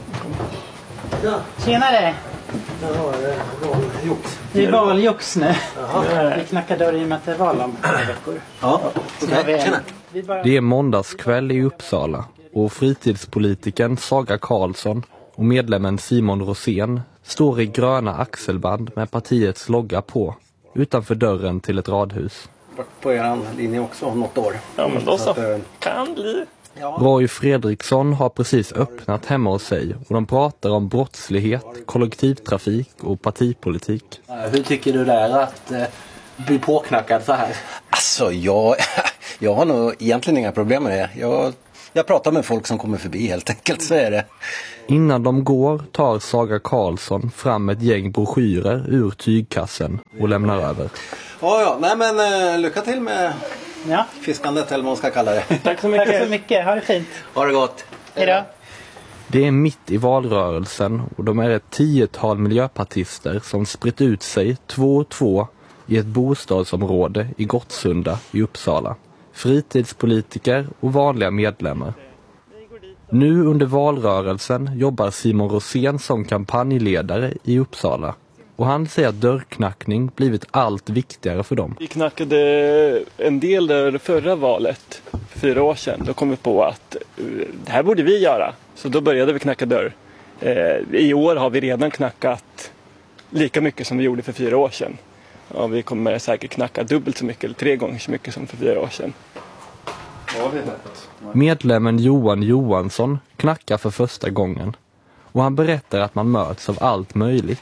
Ja. Tjenare! Ja, det är valjox. Det är valjox nu. Jaha. Vi knackar dörr i och med att det är val om några veckor. Ja, okej. Okay. Tjena! Det är måndagskväll i Uppsala och fritidspolitiken Saga Karlsson och medlemmen Simon Rosén står i gröna axelband med partiets logga på utanför dörren till ett radhus. På er linje också om något år. Ja, men då så. Att, äh, kan bli. Ja. Roy Fredriksson har precis öppnat hemma hos sig och de pratar om brottslighet, kollektivtrafik och partipolitik. Hur tycker du det är att eh, bli påknackad så här? Alltså, jag, jag har nog egentligen inga problem med det. Jag, jag pratar med folk som kommer förbi helt enkelt, så är det. Innan de går tar Saga Karlsson fram ett gäng broschyrer ur tygkassen och lämnar över. Ja, ja. Nej, men uh, lycka till med ja. fiskandet eller vad man ska kalla det. Tack så mycket. Tack så mycket. Ha det fint. Ha det gott. Hej då. Det är mitt i valrörelsen och de är ett tiotal miljöpartister som spritt ut sig två och två i ett bostadsområde i Gottsunda i Uppsala. Fritidspolitiker och vanliga medlemmar. Nu under valrörelsen jobbar Simon Rosén som kampanjledare i Uppsala. Och han säger att dörrknackning blivit allt viktigare för dem. Vi knackade en del där förra valet för fyra år sedan. Då kom vi på att det här borde vi göra. Så då började vi knacka dörr. I år har vi redan knackat lika mycket som vi gjorde för fyra år sedan. Ja, vi kommer säkert knacka dubbelt så mycket eller tre gånger så mycket som för fyra år sedan. Ja, det är rätt. Medlemmen Johan Johansson knackar för första gången. Och han berättar att man möts av allt möjligt.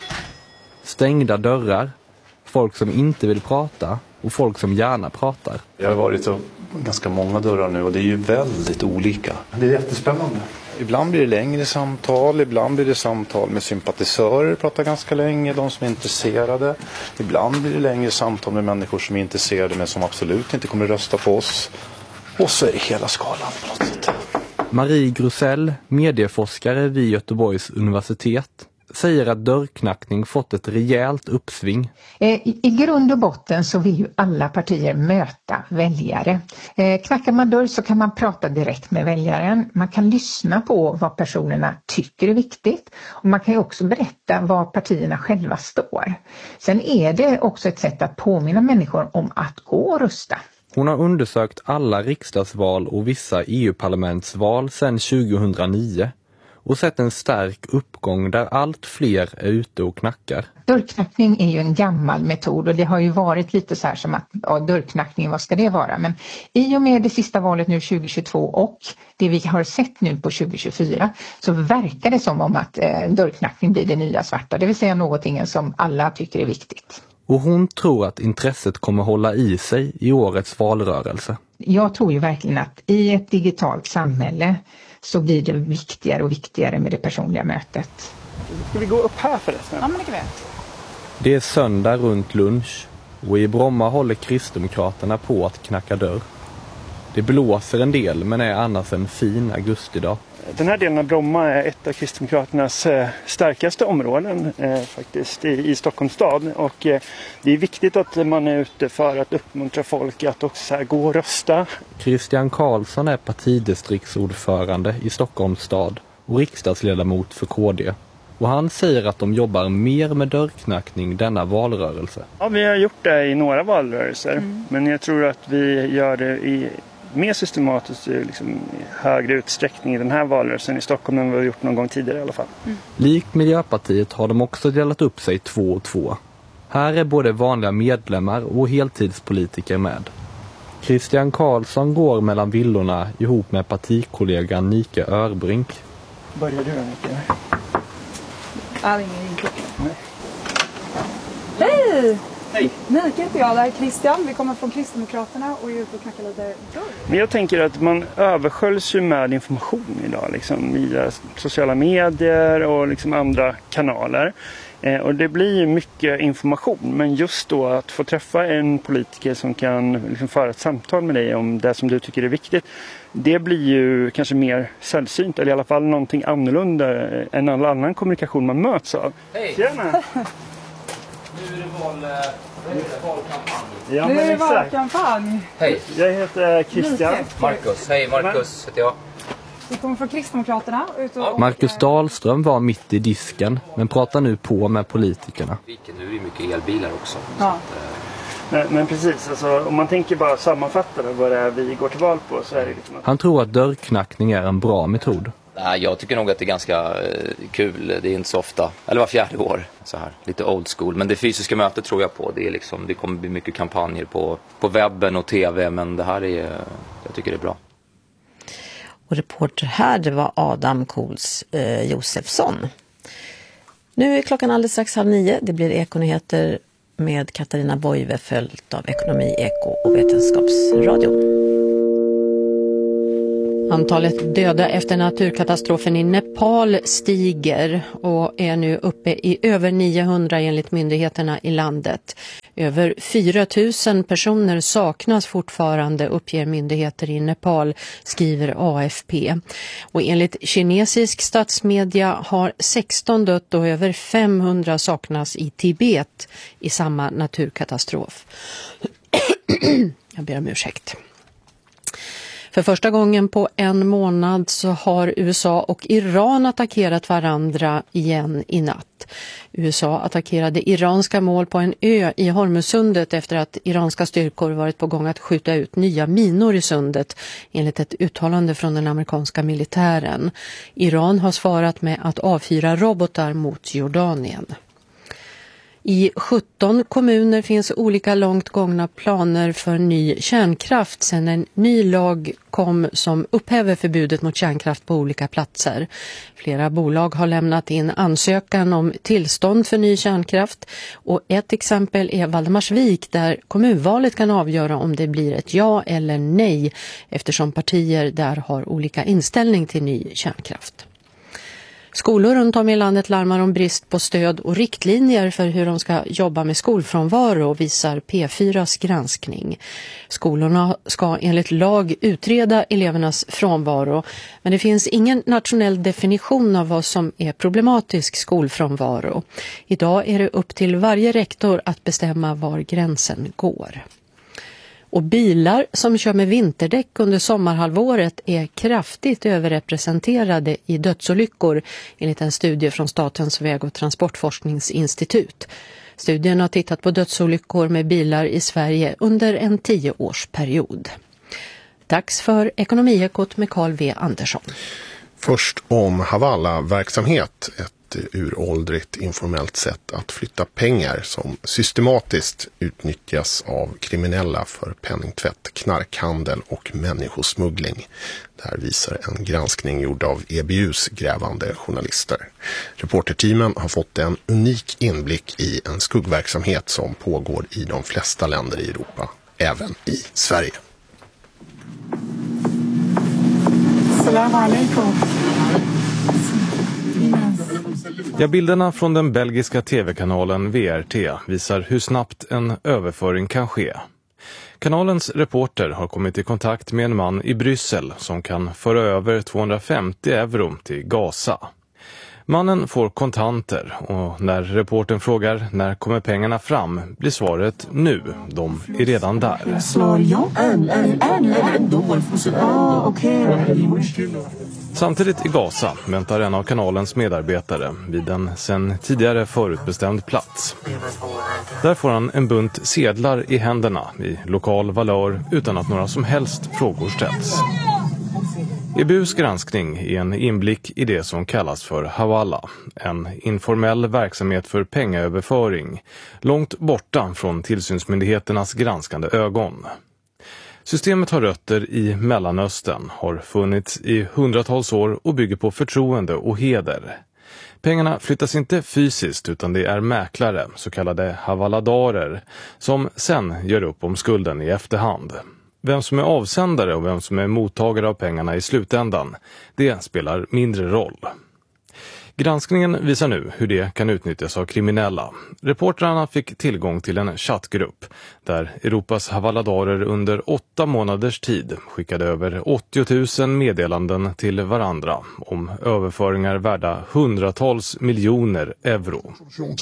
Stängda dörrar, folk som inte vill prata och folk som gärna pratar. Jag har varit så ganska många dörrar nu och det är ju väldigt olika. Det är jättespännande. Ibland blir det längre samtal, ibland blir det samtal med sympatisörer, pratar ganska länge, de som är intresserade. Ibland blir det längre samtal med människor som är intresserade men som absolut inte kommer rösta på oss. Och så är det hela skalan på något sätt. Marie Grusell, medieforskare vid Göteborgs universitet, säger att dörrknackning fått ett rejält uppsving. I, I grund och botten så vill ju alla partier möta väljare. Eh, knackar man dörr så kan man prata direkt med väljaren. Man kan lyssna på vad personerna tycker är viktigt. Och man kan ju också berätta vad partierna själva står. Sen är det också ett sätt att påminna människor om att gå och rösta. Hon har undersökt alla riksdagsval och vissa E U-parlamentsval sedan tjugohundranio. Och sett en stark uppgång där allt fler är ute och knackar. Dörrknackning är ju en gammal metod och det har ju varit lite så här som att ja, dörrknackning, vad ska det vara? Men i och med det sista valet nu tjugohundratjugotvå och det vi har sett nu på tjugohundratjugofyra så verkar det som om att eh, dörrknackning blir det nya svarta. Det vill säga någonting som alla tycker är viktigt. Och hon tror att intresset kommer hålla i sig i årets valrörelse. Jag tror ju verkligen att i ett digitalt samhälle så blir det viktigare och viktigare med det personliga mötet. Ska vi gå upp här förresten? Ja, men det kan vi. Det är söndag runt lunch och i Bromma håller Kristdemokraterna på att knacka dörr. Det blåser en del men är annars en fin augustidag. Den här delen av Bromma är ett av Kristdemokraternas eh, starkaste områden eh, faktiskt i, i Stockholms stad. Och eh, det är viktigt att man är ute för att uppmuntra folk att också så här, gå och rösta. Christian Karlsson är partidistriktsordförande i Stockholms stad och riksdagsledamot för K D. Och han säger att de jobbar mer med dörrknackning denna valrörelse. Ja, vi har gjort det i några valrörelser. Mm. Men jag tror att vi gör det i mer systematiskt liksom, i högre utsträckning i den här valrörelsen i Stockholm än vad vi har gjort någon gång tidigare i alla fall. Mm. Likt Miljöpartiet har de också delat upp sig två och två. Här är både vanliga medlemmar och heltidspolitiker med. Christian Karlsson går mellan villorna ihop med partikollegan Nike Örbrink. Börjar du då, Nike? Ja, ingen inklick. Nej. Hej! Hej. Mika heter jag, det här är Christian. Vi kommer från Kristdemokraterna och är ute och knackar lite dörr. Men jag tänker att man översköljs ju med information idag liksom, via sociala medier och liksom andra kanaler. Eh, och det blir ju mycket information, men just då att få träffa en politiker som kan liksom föra ett samtal med dig om det som du tycker är viktigt, det blir ju kanske mer sällsynt, eller i alla fall någonting annorlunda än all annan kommunikation man möts av. Hej! Tjena! Nu är det val, nu är det valkampanj. Ja, nu men är det exakt. valkampanj. Hej! Jag heter Christian. Marcus, hej Marcus heter jag. Vi kommer från Kristdemokraterna. Ut och, Marcus Dahlström var mitt i disken, men pratar nu på med politikerna. Nu är det mycket elbilar också. Ja. Men, men precis, alltså, om man tänker bara sammanfatta vad det är vi går till val på, så är det liksom att... Han tror att dörrknackning är en bra metod. Nej, jag tycker nog att det är ganska eh, kul. Det är inte så ofta, eller var fjärde år, så här, lite old school. Men det fysiska mötet tror jag på. Det, är liksom, det kommer bli mycket kampanjer på, på webben och tv, men det här är, jag tycker det är bra. Och reporter här, det var Adam Kools eh, Josefsson. Nu är klockan alldeles strax halv nio. Det blir Ekonyheter med Katarina Boive, följt av Ekonomi, Eko och Vetenskapsradion. Antalet döda efter naturkatastrofen i Nepal stiger och är nu uppe i över niohundra enligt myndigheterna i landet. Över fyra tusen personer saknas fortfarande, uppger myndigheter i Nepal, skriver A F P. Och enligt kinesisk statsmedia har sexton dött och över femhundra saknas i Tibet i samma naturkatastrof. Jag ber om ursäkt. För första gången på en månad så har U S A och Iran attackerat varandra igen i natt. U S A attackerade iranska mål på en ö i Hormuzsundet efter att iranska styrkor varit på gång att skjuta ut nya minor i sundet, enligt ett uttalande från den amerikanska militären. Iran har svarat med att avfyra robotar mot Jordanien. I sjutton kommuner finns olika långt gångna planer för ny kärnkraft sedan en ny lag kom som upphäver förbudet mot kärnkraft på olika platser. Flera bolag har lämnat in ansökan om tillstånd för ny kärnkraft, och ett exempel är Valdemarsvik där kommunvalet kan avgöra om det blir ett ja eller nej eftersom partier där har olika inställning till ny kärnkraft. Skolor runt om i landet larmar om brist på stöd och riktlinjer för hur de ska jobba med skolfrånvaro, visar P fyras granskning. Skolorna ska enligt lag utreda elevernas frånvaro, men det finns ingen nationell definition av vad som är problematisk skolfrånvaro. Idag är det upp till varje rektor att bestämma var gränsen går. Och bilar som kör med vinterdäck under sommarhalvåret är kraftigt överrepresenterade i dödsolyckor, enligt en studie från Statens väg- och transportforskningsinstitut. Studien har tittat på dödsolyckor med bilar i Sverige under en tioårsperiod. Dags för Ekonomiekot med Carl V. Andersson. Först om Havala-verksamhet, ett uråldrigt informellt sätt att flytta pengar som systematiskt utnyttjas av kriminella för penningtvätt, knarkhandel och människosmuggling. Det här visar en granskning gjord av E B U:s grävande journalister. Reporterteamen har fått en unik inblick i en skuggverksamhet som pågår i de flesta länder i Europa, även i Sverige. Salam alaikum. Ja, bilderna från den belgiska tv-kanalen V R T visar hur snabbt en överföring kan ske. Kanalens reporter har kommit i kontakt med en man i Bryssel som kan föra över tvåhundrafemtio euro till Gaza. Mannen får kontanter och när reportern frågar när kommer pengarna fram blir svaret nu. De är redan där. Samtidigt i Gaza väntar en av kanalens medarbetare vid en sen tidigare förutbestämd plats. Där får han en bunt sedlar i händerna i lokal valör utan att några som helst frågor ställs. E B U:s granskning är en inblick i det som kallas för Hawala, en informell verksamhet för pengaöverföring, långt borta från tillsynsmyndigheternas granskande ögon. Systemet har rötter i Mellanöstern, har funnits i hundratals år och bygger på förtroende och heder. Pengarna flyttas inte fysiskt utan det är mäklare, så kallade havaladarer, som sen gör upp om skulden i efterhand. Vem som är avsändare och vem som är mottagare av pengarna i slutändan, det spelar mindre roll. Granskningen visar nu hur det kan utnyttjas av kriminella. Reportrarna fick tillgång till en chattgrupp där Europas havaladarer under åtta månaders tid skickade över åttio tusen meddelanden till varandra om överföringar värda hundratals miljoner euro.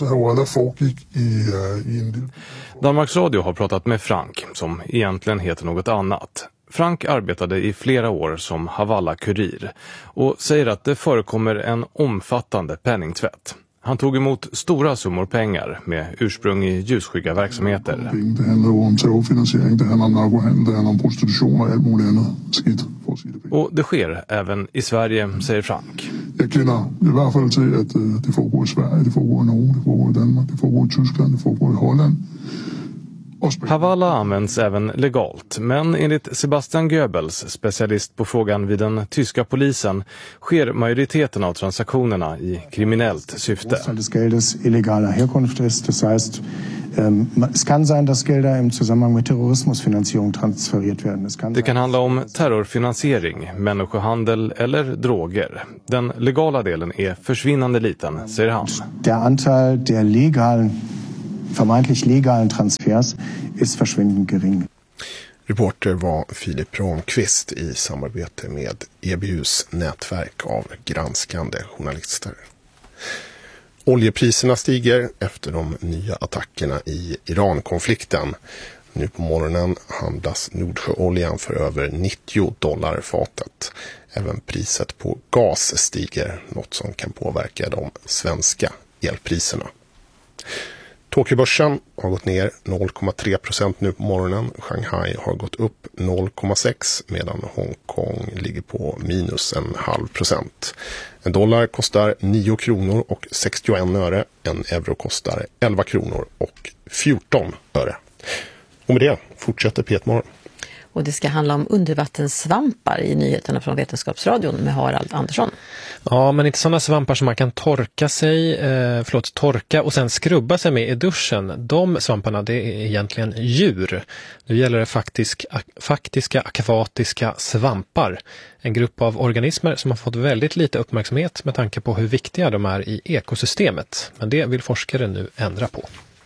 Danmarks Radio har pratat med Frank, som egentligen heter något annat. Frank arbetade i flera år som Havala-kurir och säger att det förekommer en omfattande penningtvätt. Han tog emot stora summor pengar med ursprung i ljusskygga verksamheter. Det handlar om terrorfinansiering, det handlar om narkohandel, det handlar om prostitution och allt möjligt annat skitt. Och det sker även i Sverige, säger Frank. Jag känner i varje fall till att det foregår i Sverige, det foregår i Norge, det foregår i Danmark, det foregår i Tyskland, det foregår i Holland. Havala används även legalt, men enligt Sebastian Goebbels, specialist på frågan vid den tyska polisen, sker majoriteten av transaktionerna i kriminellt syfte. Des Geldes illegaler Herkunft ist, das heißt, es kan sein, dass Gelder im Zusammenhang med Terrorismusfinansiering transferiert werden. Det kan handla om terrorfinansiering, människohandel eller droger. Den legala delen är försvinnande liten, säger han. Der Anteil der legalen vermeintlich legalen transfers ist verschwindend gering. Reporter var Filip Ramqvist i samarbete med E B U:s nätverk av granskande journalister. Oljepriserna stiger efter de nya attackerna i Iran-konflikten. Nu på morgonen handlas Nordsjöoljan för över nittio dollar fatet. Även priset på gas stiger, något som kan påverka de svenska elpriserna. Tokyobörsen har gått ner noll komma tre procent nu på morgonen. Shanghai har gått upp noll komma sex medan Hongkong ligger på minus en halv procent. En dollar kostar nio kronor och sextioen öre. En euro kostar elva kronor och fjorton öre. Och med det fortsätter P ett-morgon. Och det ska handla om undervattenssvampar i nyheterna från Vetenskapsradion med Harald Andersson. Ja, men inte sådana svampar som man kan torka sig, eh, förlåt, torka och sen skrubba sig med i duschen. De svamparna, det är egentligen djur. Nu gäller det faktisk, faktiska akvatiska svampar. En grupp av organismer som har fått väldigt lite uppmärksamhet med tanke på hur viktiga de är i ekosystemet. Men det vill forskare nu ändra på.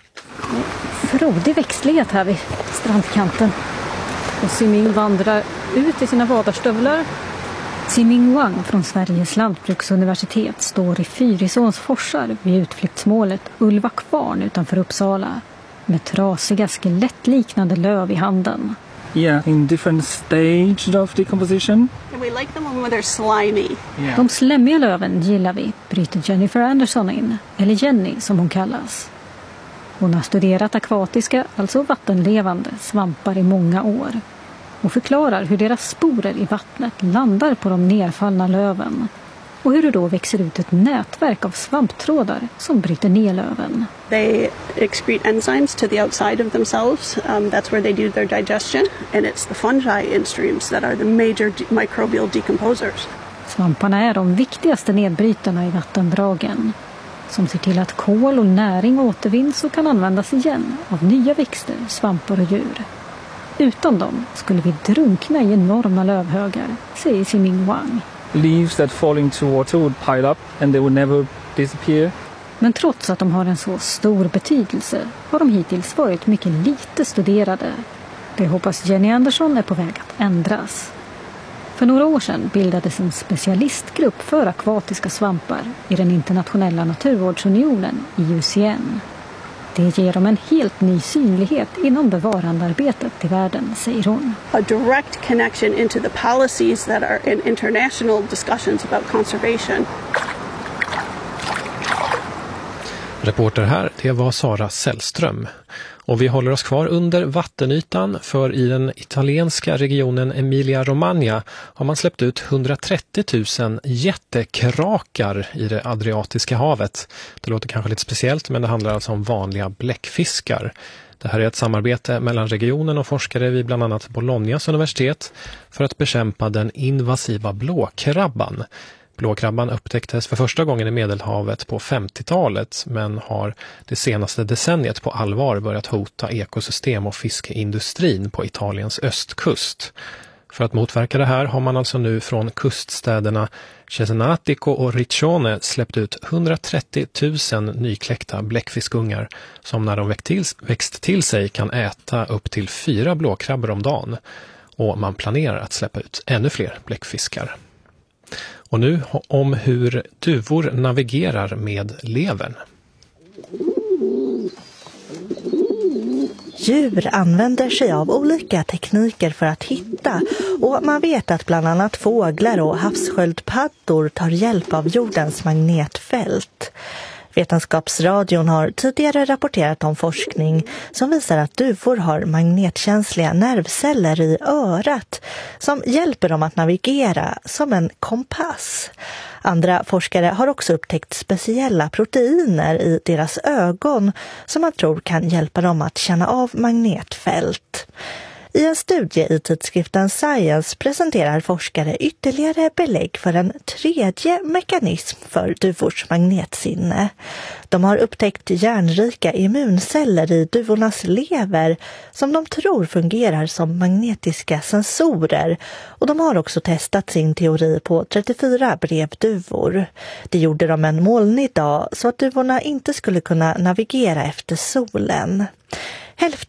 Frodig växtlighet här vid strandkanten. Och Siming vandrar ut i sina vadarstövlar. Siming Wang från Sveriges lantbruksuniversitet står i Fyrisåns forsar vid utflyktsmålet Ulva Kvarn utanför Uppsala med trasiga skelettliknande löv i handen. Yeah, in different stage of decomposition. We like them when they're slimy. Yeah. De slemmiga löven gillar vi, bryter Jennifer Anderson in, eller Jenny som hon kallas. Hon har studerat akvatiska, alltså vattenlevande, svampar i många år och förklarar hur deras sporer i vattnet landar på de nerfallna löven och hur det då växer ut ett nätverk av svamptrådar som bryter ner löven. They excrete enzymes to the outside of themselves. Um, that's where they do their digestion, and it's the fungi in streams that are the major de- microbial decomposers. Svamparna är de viktigaste nedbrytarna i vattendragen, som ser till att kol och näring återvinns och kan användas igen av nya växter, svampar och djur. Utan dem skulle vi drunkna i enorma lövhögar, säger Siming Wang. Leaves that fall into water would pile up and they would never disappear. Men trots att de har en så stor betydelse har de hittills varit mycket lite studerade. Det hoppas Jenny Anderson är på väg att ändras. För några år sedan bildades en specialistgrupp för akvatiska svampar i den internationella naturvårdsunionen I U C N. Det ger dem en helt ny synlighet inom bevarandearbetet i världen, säger hon. A direct connection into the policies that are in international discussions about conservation. Reporter här, det var Sara Sällström. Och vi håller oss kvar under vattenytan, för i den italienska regionen Emilia-Romagna har man släppt ut hundratrettio tusen jättekrakar i det Adriatiska havet. Det låter kanske lite speciellt, men det handlar alltså om vanliga bläckfiskar. Det här är ett samarbete mellan regionen och forskare vid bland annat Bolognas universitet för att bekämpa den invasiva blåkrabban. Blåkrabban upptäcktes för första gången i Medelhavet på femtiotalet men har det senaste decenniet på allvar börjat hota ekosystem och fiskeindustrin på Italiens östkust. För att motverka det här har man alltså nu från kuststäderna Cesenatico och Riccione släppt ut hundratrettio tusen nykläckta bläckfiskungar som när de växt till, växt till sig kan äta upp till fyra blåkrabbor om dagen. Och man planerar att släppa ut ännu fler bläckfiskar. Och nu om hur duvor navigerar med levern. Djur använder sig av olika tekniker för att hitta och man vet att bland annat fåglar och havssköldpaddor tar hjälp av jordens magnetfält. Vetenskapsradion har tidigare rapporterat om forskning som visar att duvor har magnetkänsliga nervceller i örat som hjälper dem att navigera som en kompass. Andra forskare har också upptäckt speciella proteiner i deras ögon som man tror kan hjälpa dem att känna av magnetfält. I en studie i tidskriften Science presenterar forskare ytterligare belägg för en tredje mekanism för duvors magnetsinne. De har upptäckt järnrika immunceller i duvornas lever som de tror fungerar som magnetiska sensorer och de har också testat sin teori på trettiofyra brevduvor. Det gjorde de en molnig dag så att duvorna inte skulle kunna navigera efter solen. Hälften